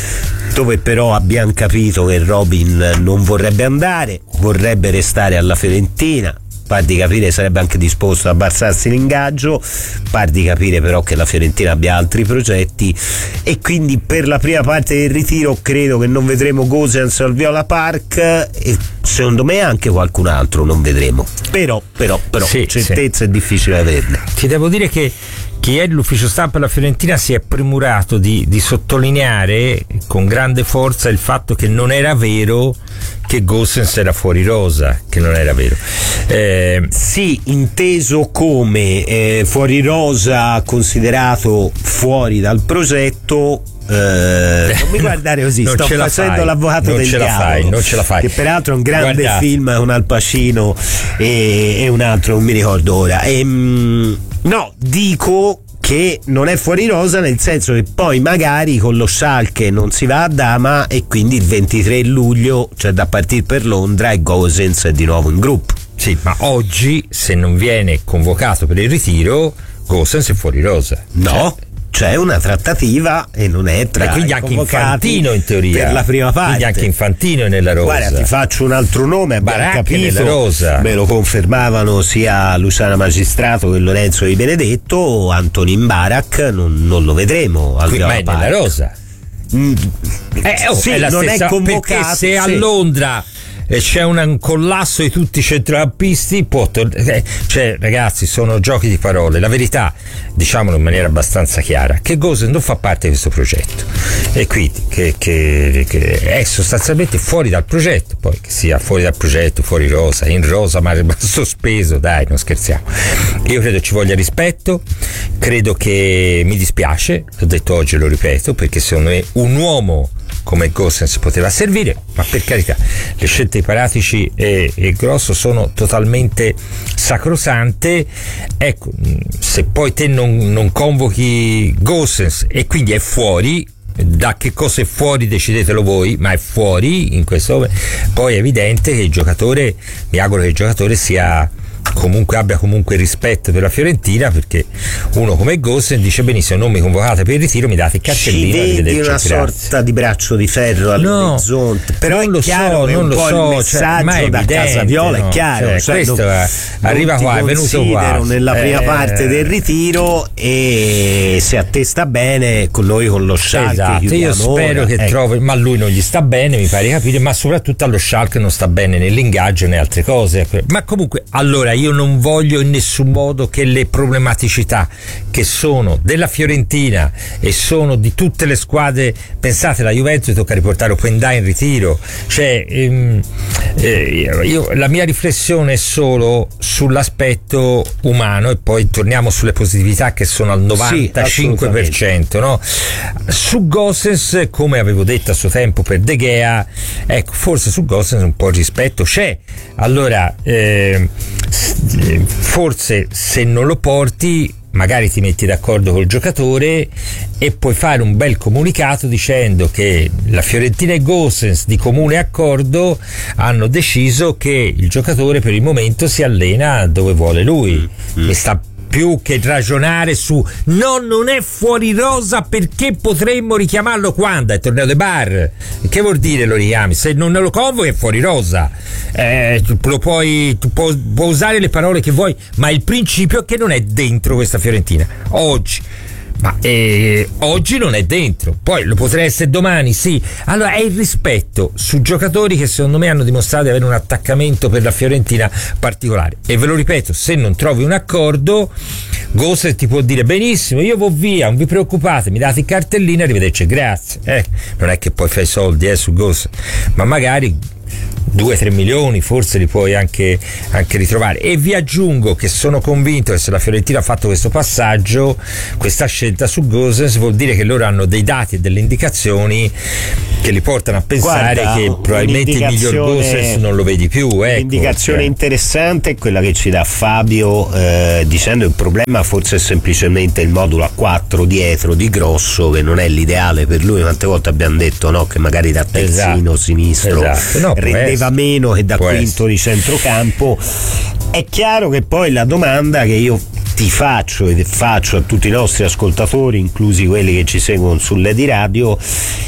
[SPEAKER 14] dove però abbiamo capito che Robin non vorrebbe andare, vorrebbe restare alla Fiorentina. Par di capire sarebbe anche disposto a abbassarsi l'ingaggio, par di capire però che la Fiorentina abbia altri progetti, e quindi per la prima parte del ritiro credo che non vedremo Gosens al Viola Park, e secondo me anche qualcun altro non vedremo, però però però
[SPEAKER 15] sì,
[SPEAKER 14] certezza
[SPEAKER 15] sì.
[SPEAKER 14] è difficile averne.
[SPEAKER 15] Ti devo dire che che ieri l'ufficio stampa della Fiorentina si è premurato di, di sottolineare con grande forza il fatto che non era vero che Gosens era fuori rosa, che non era vero.
[SPEAKER 14] Eh, sì, inteso come eh, fuori rosa, considerato fuori dal progetto. Eh, non mi guardare così,
[SPEAKER 15] non
[SPEAKER 14] sto facendo
[SPEAKER 15] fai,
[SPEAKER 14] l'avvocato
[SPEAKER 15] non
[SPEAKER 14] del
[SPEAKER 15] ce
[SPEAKER 14] diavolo,
[SPEAKER 15] la fai, non ce la fai.
[SPEAKER 14] Che peraltro è un grande
[SPEAKER 15] Guardate.
[SPEAKER 14] film con Al Pacino e, e un altro, non mi ricordo ora. E, no, dico che non è fuori rosa, nel senso che poi magari con lo Schalke non si va a Dama e quindi il ventitré luglio c'è da partire per Londra e Gosens è di nuovo in gruppo.
[SPEAKER 15] Sì, ma oggi se non viene convocato per il ritiro Gosens è fuori rosa.
[SPEAKER 14] No,
[SPEAKER 15] cioè,
[SPEAKER 14] c'è una trattativa e non è tra
[SPEAKER 15] e quindi anche Infantino in teoria
[SPEAKER 14] per la prima parte.
[SPEAKER 15] Quindi anche Infantino è nella rosa.
[SPEAKER 14] Guarda, ti faccio un altro nome, abbiamo
[SPEAKER 15] Baracchi
[SPEAKER 14] capito,
[SPEAKER 15] nella rosa.
[SPEAKER 14] Me lo confermavano sia Luciana Magistrato che Lorenzo Di Benedetto. Antonin Barak non, non lo vedremo al
[SPEAKER 15] Qui, ma è
[SPEAKER 14] Park.
[SPEAKER 15] nella rosa.
[SPEAKER 14] Mm.
[SPEAKER 15] Eh, oh,
[SPEAKER 14] sì,
[SPEAKER 15] è la
[SPEAKER 14] non
[SPEAKER 15] stessa,
[SPEAKER 14] è convocato,
[SPEAKER 15] perché se
[SPEAKER 14] sì.
[SPEAKER 15] a Londra e c'è un collasso di tutti i centrocampisti, può tor- eh, cioè ragazzi, sono giochi di parole. La verità, diciamolo in maniera abbastanza chiara, che Gosens non fa parte di questo progetto, e quindi che, che, che è sostanzialmente fuori dal progetto. Poi che sia fuori dal progetto, fuori rosa, in rosa ma sospeso, dai, non scherziamo. Io credo ci voglia rispetto, credo che mi dispiace, l'ho detto oggi e lo ripeto, perché secondo me un uomo come Gosens poteva servire, ma per carità, le scelte di Paratici e, e Grosso sono totalmente sacrosante. Ecco, se poi te non, non convochi Gosens e quindi è fuori, da che cosa è fuori decidetelo voi, ma è fuori in questo momento, poi è evidente che il giocatore, mi auguro che il giocatore sia comunque abbia comunque rispetto per la Fiorentina, perché uno come Gosens dice benissimo, non mi convocate per il ritiro, mi date il cartellino.
[SPEAKER 14] Ci vedi una sorta di braccio di ferro all'orizzonte, no, però
[SPEAKER 15] non
[SPEAKER 14] è chiaro
[SPEAKER 15] so,
[SPEAKER 14] che
[SPEAKER 15] non
[SPEAKER 14] un
[SPEAKER 15] lo
[SPEAKER 14] po'
[SPEAKER 15] so,
[SPEAKER 14] il messaggio
[SPEAKER 15] cioè,
[SPEAKER 14] da
[SPEAKER 15] evidente,
[SPEAKER 14] Casa Viola
[SPEAKER 15] no?
[SPEAKER 14] è chiaro,
[SPEAKER 15] cioè,
[SPEAKER 14] cioè,
[SPEAKER 15] questo
[SPEAKER 14] non,
[SPEAKER 15] è, arriva
[SPEAKER 14] non
[SPEAKER 15] qua, è venuto qua
[SPEAKER 14] nella prima
[SPEAKER 15] eh,
[SPEAKER 14] parte del ritiro, e se a te sta bene con noi con lo Schalke,
[SPEAKER 15] esatto, io spero
[SPEAKER 14] ora,
[SPEAKER 15] che
[SPEAKER 14] ecco.
[SPEAKER 15] trovi, ma a lui non gli sta bene, mi pare capire, ma soprattutto allo Schalke non sta bene nell'ingaggio né altre cose, ma comunque allora io io non voglio in nessun modo che le problematicità che sono della Fiorentina e sono di tutte le squadre, pensate, la Juventus tocca riportare Openda in ritiro, cioè ehm, eh, io, la mia riflessione è solo sull'aspetto umano e poi torniamo sulle positività che sono al novantacinque per cento, no? Su Gosens, come avevo detto a suo tempo per De Gea, ecco, forse su Gosens un po' di rispetto c'è. Allora eh, forse se non lo porti magari ti metti d'accordo col giocatore e puoi fare un bel comunicato dicendo che la Fiorentina e Gosens di comune accordo hanno deciso che il giocatore per il momento si allena dove vuole lui. Mm. E sta più che ragionare su no, non è fuori rosa perché potremmo richiamarlo quando è torneo de bar. Che vuol dire lo richiami? Se non lo convochi è fuori rosa. Eh, tu lo puoi, tu puoi, puoi usare le parole che vuoi, ma il principio è che non è dentro questa Fiorentina oggi. Ma eh, oggi non è dentro, poi lo potrà essere domani, sì. Allora è il rispetto su giocatori che secondo me hanno dimostrato di avere un attaccamento per la Fiorentina particolare. E ve lo ripeto, se non trovi un accordo, Gosens ti può dire benissimo, io vado via, non vi preoccupate, mi date il cartellino, arrivederci, grazie. Eh, non è che poi fai soldi eh, su Gosens, ma magari due tre milioni forse li puoi anche, anche ritrovare. E vi aggiungo che sono convinto che se la Fiorentina ha fatto questo passaggio, questa scelta su Gosens, vuol dire che loro hanno dei dati e delle indicazioni che li portano a pensare Guarda, che probabilmente il miglior Gosens non lo vedi più, ecco.
[SPEAKER 14] L'indicazione
[SPEAKER 15] cioè.
[SPEAKER 14] interessante è quella che ci dà Fabio eh, dicendo che il problema forse è semplicemente il modulo a quattro dietro di Grosso, che non è l'ideale per lui. Quante volte abbiamo detto no, che magari da terzino esatto. sinistro esatto. No, rendeva meno che da quinto essere. Di centrocampo. È chiaro che poi la domanda che io ti faccio e faccio a tutti i nostri ascoltatori, inclusi quelli che ci seguono sulle di radio,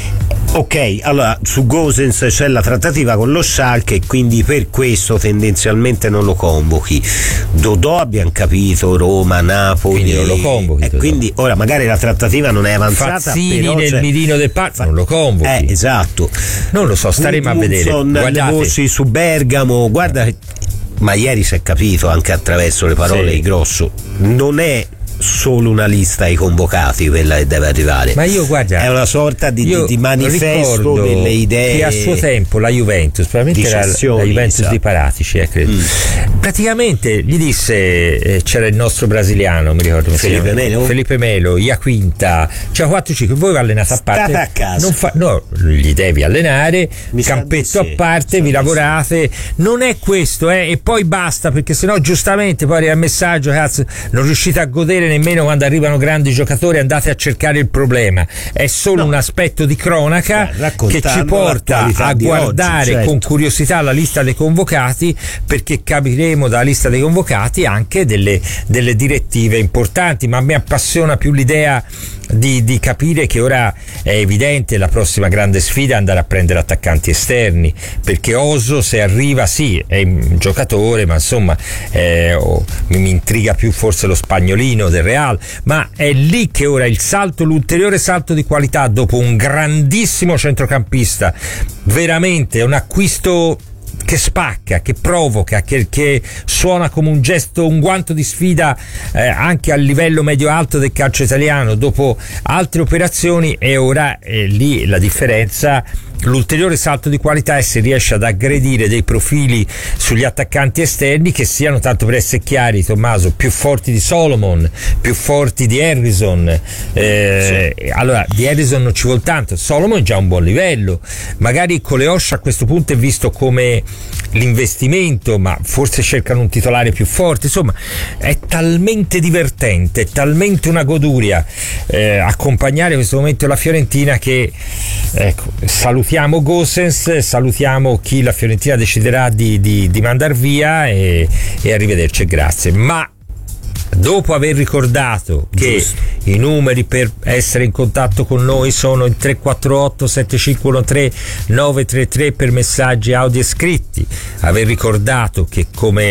[SPEAKER 14] ok, allora su Gosens c'è la trattativa con lo Schalke e quindi per questo tendenzialmente non lo convochi. Dodò abbiamo capito, Roma, Napoli,
[SPEAKER 15] quindi non lo convochi,
[SPEAKER 14] e quindi ora magari la trattativa non è avanzata.
[SPEAKER 15] Fazzini
[SPEAKER 14] però
[SPEAKER 15] nel mirino del parco non lo convochi,
[SPEAKER 14] eh, esatto,
[SPEAKER 15] non lo so, staremo
[SPEAKER 14] Gudmundsson,
[SPEAKER 15] a vedere. Guardate,
[SPEAKER 14] le voci su Bergamo, guarda, ma ieri si è capito anche attraverso le parole sì. di Grosso, non è solo una lista ai convocati quella che deve arrivare,
[SPEAKER 15] ma io guarda,
[SPEAKER 14] è una sorta di, di, di manifesto delle idee
[SPEAKER 15] che a suo tempo la Juventus, probabilmente era la Juventus esatto. di Paratici eh, credo. Mm. praticamente gli disse eh, c'era il nostro brasiliano, mi ricordo
[SPEAKER 14] Felipe Melo
[SPEAKER 15] Felipe Melo, Iaquinta, cioè quattro cinque, voi vi allenate a parte,
[SPEAKER 14] a casa.
[SPEAKER 15] Non fa, no, li devi allenare, mi campetto a parte, vi lavorate, non è questo eh, e poi basta, perché sennò giustamente poi arriva il messaggio, cazzo, non riuscite a godere nemmeno quando arrivano grandi giocatori, andate a cercare il problema. È solo no. un aspetto di cronaca eh, che ci porta a guardare oggi, certo. con curiosità la lista dei convocati, perché capiremo dalla lista dei convocati anche delle, delle direttive importanti, ma mi appassiona più l'idea Di, di capire che ora è evidente la prossima grande sfida è andare a prendere attaccanti esterni, perché Oso se arriva sì è un giocatore, ma insomma eh, oh, mi, mi intriga più forse lo spagnolino del Real, ma è lì che ora il salto, l'ulteriore salto di qualità dopo un grandissimo centrocampista, veramente è un acquisto che spacca, che provoca, che, che suona come un gesto, un guanto di sfida eh, anche a livello medio-alto del calcio italiano dopo altre operazioni. E ora è lì la differenza, l'ulteriore salto di qualità è se riesce ad aggredire dei profili sugli attaccanti esterni che siano, tanto per essere chiari Tommaso, più forti di Solomon, più forti di Harrison. eh, sì. Allora di Harrison non ci vuole tanto, Solomon è già a un buon livello, magari Coleoscia a questo punto è visto come l'investimento, ma forse cercano un titolare più forte. Insomma è talmente divertente, è talmente una goduria eh, accompagnare questo momento la Fiorentina che ecco, salutiamo Gosens, salutiamo chi la Fiorentina deciderà di, di, di mandar via e, e arrivederci e grazie. Ma dopo aver ricordato che Giusto. i numeri per essere in contatto con noi sono il tre quattro otto sette cinque uno tre nove tre tre per messaggi audio e scritti, aver ricordato che come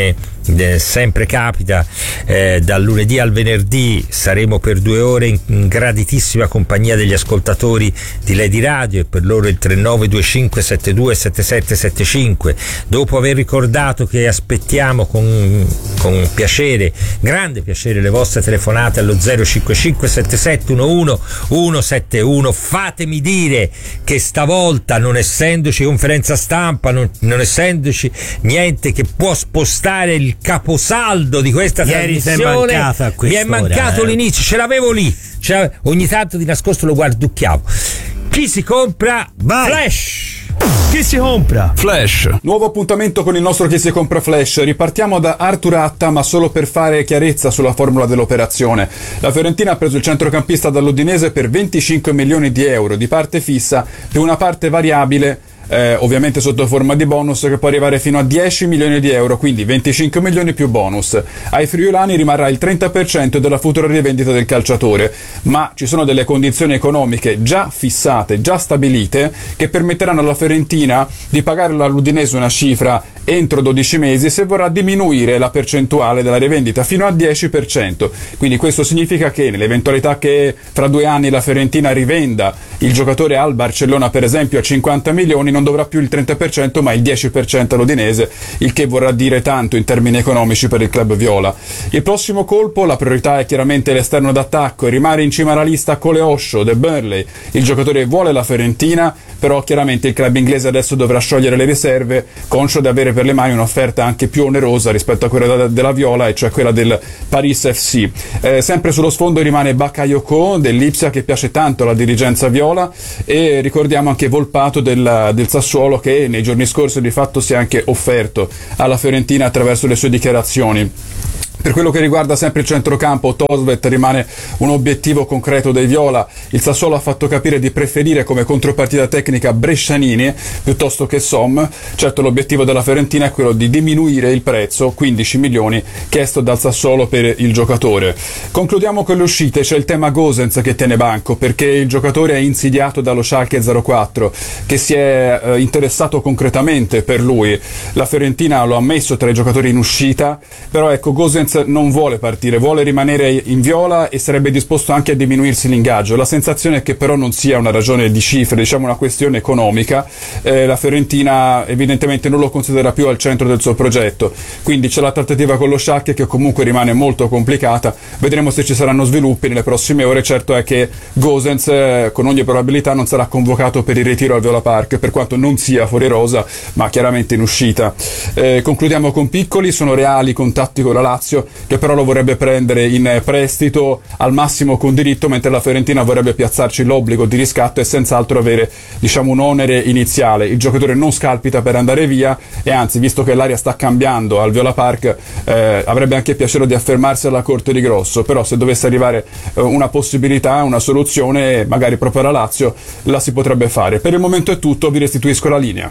[SPEAKER 15] eh, sempre capita, eh, dal lunedì al venerdì saremo per due ore in, in graditissima compagnia degli ascoltatori di Lady Radio, e per loro il tre nove due cinque sette due sette sette sette cinque. Dopo aver ricordato che aspettiamo con, con piacere, grande piacere, le vostre telefonate allo zero cinque cinque sette sette uno uno uno sette uno, fatemi dire che stavolta, non essendoci conferenza stampa, non, non essendoci niente che può spostare il caposaldo di questa
[SPEAKER 14] Ieri
[SPEAKER 15] trasmissione,
[SPEAKER 14] a
[SPEAKER 15] mi è mancato
[SPEAKER 14] eh.
[SPEAKER 15] l'inizio, ce l'avevo lì, cioè, ogni tanto di nascosto lo guarducchiavo. Chi si compra? Vai. Flash!
[SPEAKER 1] Chi si compra?
[SPEAKER 16] Flash. Nuovo appuntamento con il nostro Chi si compra Flash. Ripartiamo da Artur Atta, ma solo per fare chiarezza sulla formula dell'operazione. La Fiorentina ha preso il centrocampista dall'Udinese per venticinque milioni di euro di parte fissa più una parte variabile, Eh, ovviamente sotto forma di bonus, che può arrivare fino a dieci milioni di euro, quindi venticinque milioni più bonus. Ai friulani rimarrà il trenta per cento della futura rivendita del calciatore, ma ci sono delle condizioni economiche già fissate, già stabilite, che permetteranno alla Fiorentina di pagare all'Udinese una cifra entro dodici mesi se vorrà diminuire la percentuale della rivendita fino al dieci per cento. Quindi questo significa che nell'eventualità che fra due anni la Fiorentina rivenda il giocatore al Barcellona, per esempio, a cinquanta milioni, non dovrà più il trenta per cento ma il dieci per cento all'Udinese, il che vorrà dire tanto in termini economici per il club viola. Il prossimo colpo, la priorità è chiaramente l'esterno d'attacco, e rimane in cima alla lista Coleosho del Burnley. Il giocatore vuole la Fiorentina, però chiaramente il club inglese adesso dovrà sciogliere le riserve, conscio di avere per le mani un'offerta anche più onerosa rispetto a quella della viola, e cioè quella del Paris F C. Eh, sempre sullo sfondo rimane Bakayoko dell'Ipsia, che piace tanto alla dirigenza viola, e ricordiamo anche Volpato del, del Sassuolo, che nei giorni scorsi di fatto si è anche offerto alla Fiorentina attraverso le sue dichiarazioni. Per quello che riguarda sempre il centrocampo, Tosvet rimane un obiettivo concreto dei viola. Il Sassuolo ha fatto capire di preferire come contropartita tecnica Brescianini piuttosto che Som. Certo, l'obiettivo della Fiorentina è quello di diminuire il prezzo, quindici milioni, chiesto dal Sassuolo per il giocatore. Concludiamo con le uscite. C'è il tema Gosens che tiene banco, perché il giocatore è insidiato dallo Schalke zero quattro, che si è eh, interessato concretamente per lui. La Fiorentina lo ha messo tra i giocatori in uscita, però ecco, Gosens non vuole partire, vuole rimanere in viola e sarebbe disposto anche a diminuirsi l'ingaggio. La sensazione è che però non sia una ragione di cifre, diciamo una questione economica. Eh, la Fiorentina evidentemente non lo considera più al centro del suo progetto, quindi c'è la trattativa con lo Schalke, che comunque rimane molto complicata. Vedremo se ci saranno sviluppi nelle prossime ore. Certo è che Gosens eh, con ogni probabilità non sarà convocato per il ritiro al Viola Park, per quanto non sia fuori rosa, ma chiaramente in uscita. Eh, concludiamo con Piccoli. Sono reali contatti con la Lazio, che però lo vorrebbe prendere in prestito al massimo con diritto, mentre la Fiorentina vorrebbe piazzarci l'obbligo di riscatto e senz'altro avere, diciamo, un onere iniziale. Il giocatore non scalpita per andare via, e anzi, visto che l'aria sta cambiando al Viola Park, eh, avrebbe anche piacere di affermarsi alla Corte di Grosso. Però se dovesse arrivare eh, una possibilità, una soluzione, magari proprio alla Lazio, la si potrebbe fare. Per il momento è tutto, vi restituisco la linea.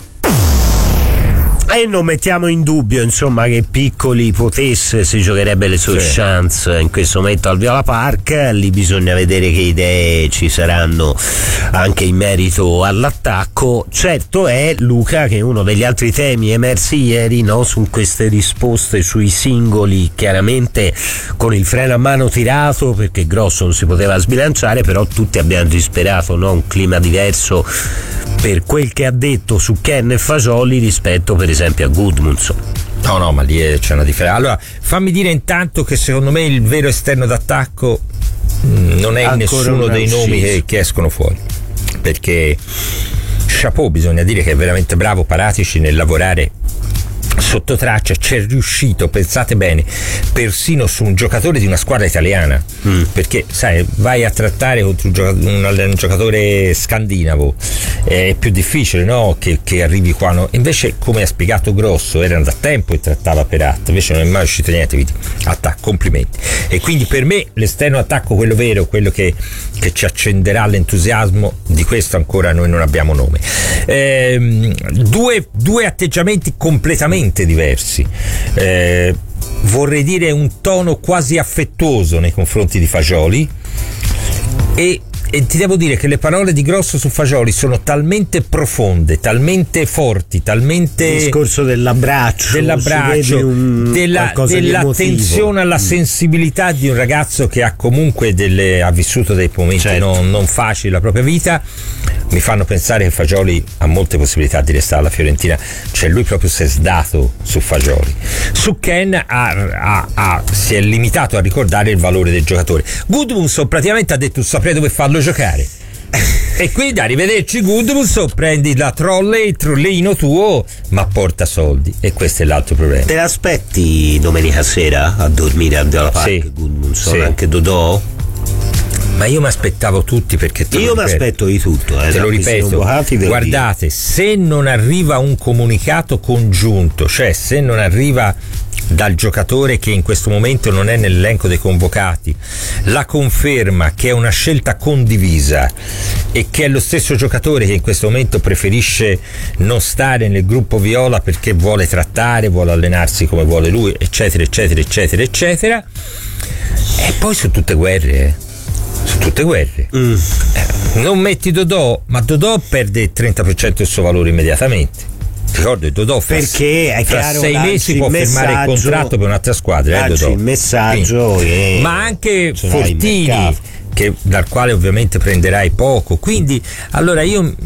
[SPEAKER 14] E non mettiamo in dubbio, insomma, che Piccoli potesse, si giocherebbe le sue sì. chance in questo momento al Viola Park. Lì bisogna vedere che idee ci saranno anche in merito all'attacco. Certo è, Luca, che uno degli altri temi emersi ieri, no, su queste risposte sui singoli, chiaramente con il freno a mano tirato, perché Grosso non si poteva sbilanciare, però tutti abbiamo disperato, no, un clima diverso per quel che ha detto su Ken e Fagioli rispetto per esempio a Gudmundsson.
[SPEAKER 15] No, no, ma lì c'è una differenza. Allora, fammi dire intanto che secondo me il vero esterno d'attacco mh, non è Ancora nessuno dei nomi che, che escono fuori, perché chapeau, bisogna dire che è veramente bravo Paratici nel lavorare sotto traccia. C'è riuscito, pensate bene, persino su un giocatore di una squadra italiana, mm. perché sai, vai a trattare contro un, gioc- un, un giocatore scandinavo, è più difficile, no, che, che arrivi qua, no? Invece, come ha spiegato Grosso, era da tempo che trattava Peratti, invece non è mai uscito niente, quindi attacco, complimenti. E quindi per me l'esterno attacco, quello vero, quello che, che ci accenderà l'entusiasmo, di questo ancora noi non abbiamo nome. Ehm, due, due atteggiamenti completamente diversi, eh, vorrei dire un tono quasi affettuoso nei confronti di Fagioli, e e ti devo dire che le parole di Grosso su Fagioli sono talmente profonde, talmente forti, talmente
[SPEAKER 14] il discorso dell'abbraccio,
[SPEAKER 15] dell'abbraccio
[SPEAKER 14] un,
[SPEAKER 15] della, dell'attenzione alla sensibilità di un ragazzo che ha comunque delle, ha vissuto dei momenti certo. non, non facili la propria vita, mi fanno pensare che Fagioli ha molte possibilità di restare alla Fiorentina, cioè lui proprio si è sdato su Fagioli. Su Ken ha, ha, ha, si è limitato a ricordare il valore del giocatore. Gudmundsson praticamente ha detto saprei dove farlo giocare e quindi arrivederci Gudmundsson, prendi la trolley, il trolleino tuo, ma porta soldi, e questo è l'altro problema.
[SPEAKER 17] Te l'aspetti domenica sera a dormire a Viola Park? Sì. Gudmundsson, sì. Anche Dodò?
[SPEAKER 15] Ma io mi aspettavo tutti, perché te
[SPEAKER 17] io mi aspetto di tutto, eh,
[SPEAKER 15] te lo ripeto,
[SPEAKER 17] convocati,
[SPEAKER 15] guardate, se non arriva un comunicato congiunto, cioè se non arriva dal giocatore che in questo momento non è nell'elenco dei convocati la conferma che è una scelta condivisa e che è lo stesso giocatore che in questo momento preferisce non stare nel gruppo viola perché vuole trattare, vuole allenarsi come vuole lui, eccetera eccetera eccetera eccetera, e poi sono tutte guerre, eh. sono tutte guerre. Mm. Eh, non metti Dodò, ma Dodò perde il trenta per cento del suo valore immediatamente. Ricordo, Dodò fra,
[SPEAKER 14] perché è
[SPEAKER 15] fra
[SPEAKER 14] chiaro,
[SPEAKER 15] sei mesi può firmare il contratto per un'altra squadra, eh, Dodò.
[SPEAKER 14] Il messaggio
[SPEAKER 15] e ma anche Fortini, che, dal quale ovviamente prenderai poco, quindi allora io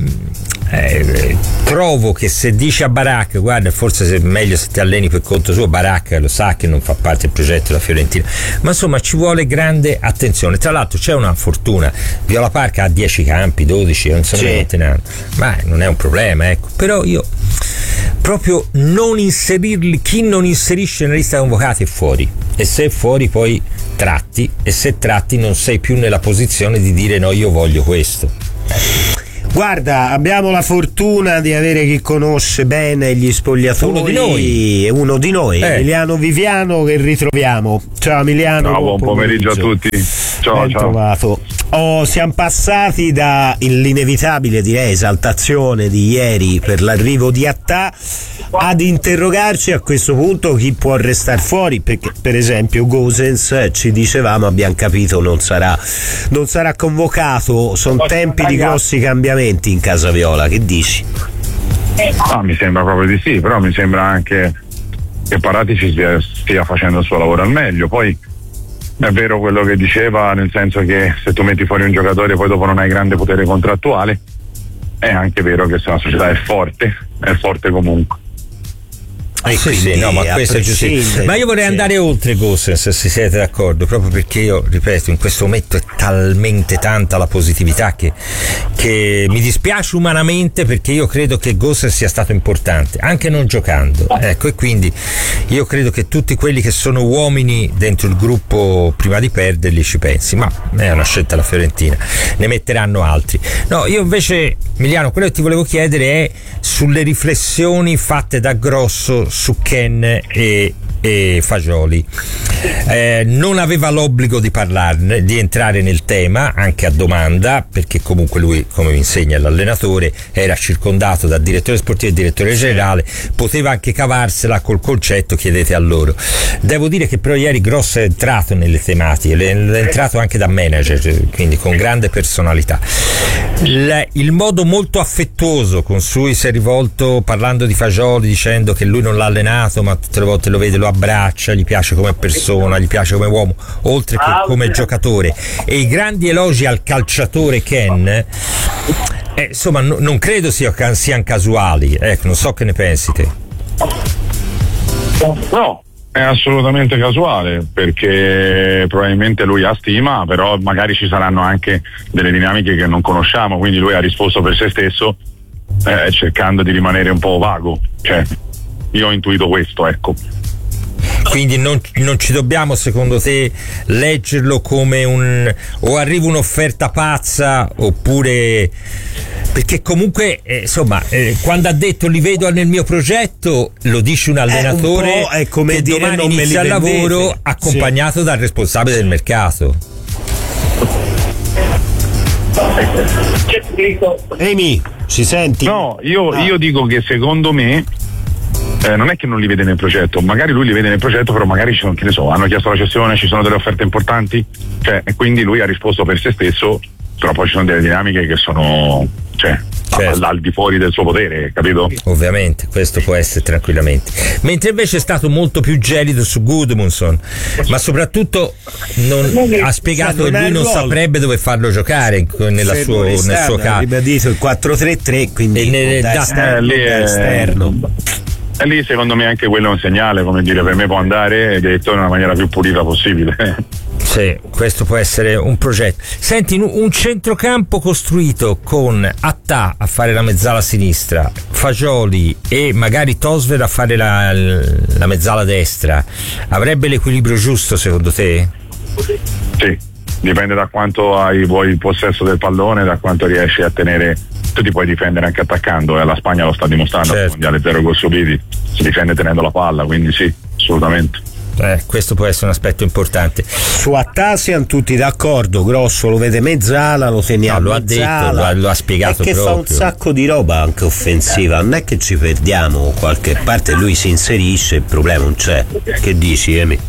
[SPEAKER 15] eh, trovo che se dici a Barak guarda forse è meglio se ti alleni per conto suo, Barak lo sa che non fa parte del progetto della Fiorentina, ma insomma ci vuole grande attenzione. Tra l'altro c'è una fortuna, Viola Park ha dieci campi, dodici, non so sì. quanti ne hanno, ma non è un problema, ecco. Però io proprio non inserirli, chi non inserisce nella lista convocati è fuori, e se è fuori poi tratti, e se tratti non sei più nella posizione di dire no, io voglio questo.
[SPEAKER 14] Guarda, abbiamo la fortuna di avere chi conosce bene gli spogliatori,
[SPEAKER 15] uno di noi,
[SPEAKER 14] uno di noi eh. Emiliano Viviano, che ritroviamo. Ciao Emiliano,
[SPEAKER 18] ciao, buon pomeriggio a tutti. Ciao,
[SPEAKER 14] ben
[SPEAKER 18] ciao.
[SPEAKER 14] trovato. Oh, siamo passati dall'inevitabile, direi, esaltazione di ieri per l'arrivo di Attà ad interrogarci a questo punto chi può restare fuori, perché per esempio Gosens, ci dicevamo, abbiamo capito non sarà non sarà convocato. Sono tempi di grossi cambiamenti in Casa Viola, che dici?
[SPEAKER 18] Ah, mi sembra proprio di sì, però mi sembra anche che Paratici stia, stia facendo il suo lavoro al meglio. Poi è vero quello che diceva, nel senso che se tu metti fuori un giocatore poi dopo non hai grande potere contrattuale, è anche vero che se una società è forte, è forte comunque.
[SPEAKER 15] Eh sì, sì, no, ma questo è giusto. Ma io vorrei sì. andare oltre Gosens, se siete d'accordo, proprio perché io, ripeto, in questo momento è talmente tanta la positività che, che mi dispiace umanamente, perché io credo che Gosens sia stato importante, anche non giocando, ecco, e quindi io credo che tutti quelli che sono uomini dentro il gruppo prima di perderli ci pensi, ma è una scelta la Fiorentina, ne metteranno altri. No, io invece, Emiliano, quello che ti volevo chiedere è sulle riflessioni fatte da Grosso su Ken e, e Fagioli. Eh, non aveva l'obbligo di parlarne, di entrare nel tema anche a domanda, perché comunque lui, come mi insegna l'allenatore, era circondato da direttore sportivo e direttore generale, poteva anche cavarsela col concetto chiedete a loro. Devo dire che però ieri Grosso è entrato nelle tematiche, è entrato anche da manager, quindi con grande personalità. Il, il modo molto affettuoso con cui si è rivolto parlando di Fagioli, dicendo che lui non l'ha allenato ma tutte le volte lo vede, lo abbraccia, gli piace come persona, gli piace come uomo, oltre che come giocatore, e i grandi elogi al calciatore Ken, eh, insomma no, non credo sia, siano casuali, ecco, non so che ne pensi te.
[SPEAKER 18] No, è assolutamente casuale, perché probabilmente lui ha stima, però magari ci saranno anche delle dinamiche che non conosciamo, quindi lui ha risposto per se stesso, eh, cercando di rimanere un po' vago, cioè io ho intuito questo, ecco.
[SPEAKER 15] Quindi non, non ci dobbiamo, secondo te, leggerlo come un o arriva un'offerta pazza, oppure, perché comunque eh, insomma eh, quando ha detto li vedo nel mio progetto, lo dice un allenatore
[SPEAKER 14] un è come
[SPEAKER 15] che
[SPEAKER 14] dire,
[SPEAKER 15] domani
[SPEAKER 14] non
[SPEAKER 15] inizia il lavoro accompagnato sì. dal responsabile del mercato.
[SPEAKER 14] Amy, ci senti?
[SPEAKER 18] No, io,
[SPEAKER 14] ah.
[SPEAKER 18] io dico che secondo me Eh, non è che non li vede nel progetto, magari lui li vede nel progetto, però magari ci sono, che ne so, hanno chiesto la cessione, ci sono delle offerte importanti, cioè, e quindi lui ha risposto per se stesso però poi ci sono delle dinamiche che sono, cioè, certo, al, al di fuori del suo potere, capito?
[SPEAKER 15] Ovviamente, questo può essere tranquillamente. Mentre invece è stato molto più gelido su Gudmundsson, ma soprattutto non, ha spiegato che lui non saprebbe dove farlo giocare nella suo, nel suo caso. Ha
[SPEAKER 14] ribadito il quattro tre tre, quindi
[SPEAKER 15] e nel, da,
[SPEAKER 14] esterno,
[SPEAKER 18] eh,
[SPEAKER 14] da esterno.
[SPEAKER 18] E lì secondo me anche quello è un segnale, come dire, per me può andare detto in una maniera più pulita possibile.
[SPEAKER 15] Sì, questo può essere un progetto. Senti, un centrocampo costruito con Attà a fare la mezzala sinistra, Fagioli e magari Tosved a fare la, la mezzala destra, avrebbe l'equilibrio giusto secondo te?
[SPEAKER 18] Sì, dipende da quanto hai vuoi il possesso del pallone, da quanto riesci a tenere. Tu ti puoi difendere anche attaccando, e la Spagna lo sta dimostrando, certo. Al mondiale zero gol subiti, si difende tenendo la palla, quindi sì, assolutamente.
[SPEAKER 15] Eh, questo può essere un aspetto importante.
[SPEAKER 14] Su Attà siamo tutti d'accordo, Grosso lo vede mezzala, lo teniamo, no,
[SPEAKER 15] lo ha detto, lo ha, lo ha spiegato
[SPEAKER 17] è che
[SPEAKER 15] proprio.
[SPEAKER 17] Fa un sacco di roba anche offensiva, non è che ci perdiamo qualche parte, lui si inserisce, il problema non c'è. Che dici, Emi?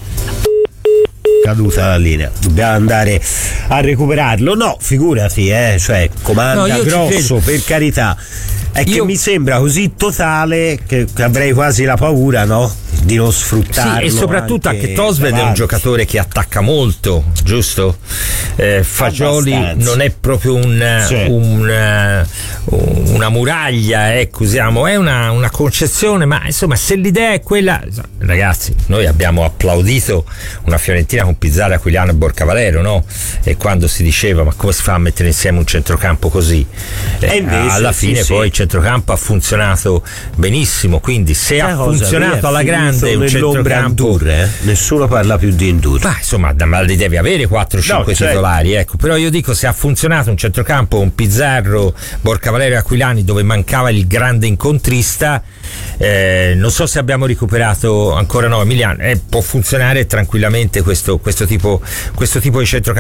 [SPEAKER 14] Caduta la linea, dobbiamo andare a recuperarlo. No, figurati, eh, cioè comanda no, Grosso, per carità. È io... che mi sembra così totale che, che avrei quasi la paura, no? Di non sfruttarlo.
[SPEAKER 15] Sì, e soprattutto anche, anche Tosved è un giocatore che attacca molto, giusto? Eh, Fagioli abbastanza. Non è proprio un, sì. un, una muraglia, ecco, usiamo, è una, una concezione, ma insomma, se l'idea è quella, ragazzi, noi abbiamo applaudito una Fiorentina con Pizzarro, Aquiliano e Borcavalero, no? E quando si diceva ma come si fa a mettere insieme un centrocampo così? Eh, invece, alla fine sì, poi sì. Il centrocampo ha funzionato benissimo, quindi se C'è ha funzionato alla grande un centrocampo
[SPEAKER 17] Indur, eh? Nessuno parla più di Indur.
[SPEAKER 15] Ma insomma, ma li devi avere quattro cinque no, titolari, ecco. Però io dico, se ha funzionato un centrocampo con Pizzarro, Borcavalero e Aquilani dove mancava il grande incontrista, eh, non so se abbiamo recuperato ancora no Emiliano, eh, può funzionare tranquillamente questo, questo tipo questo tipo di centrocampo.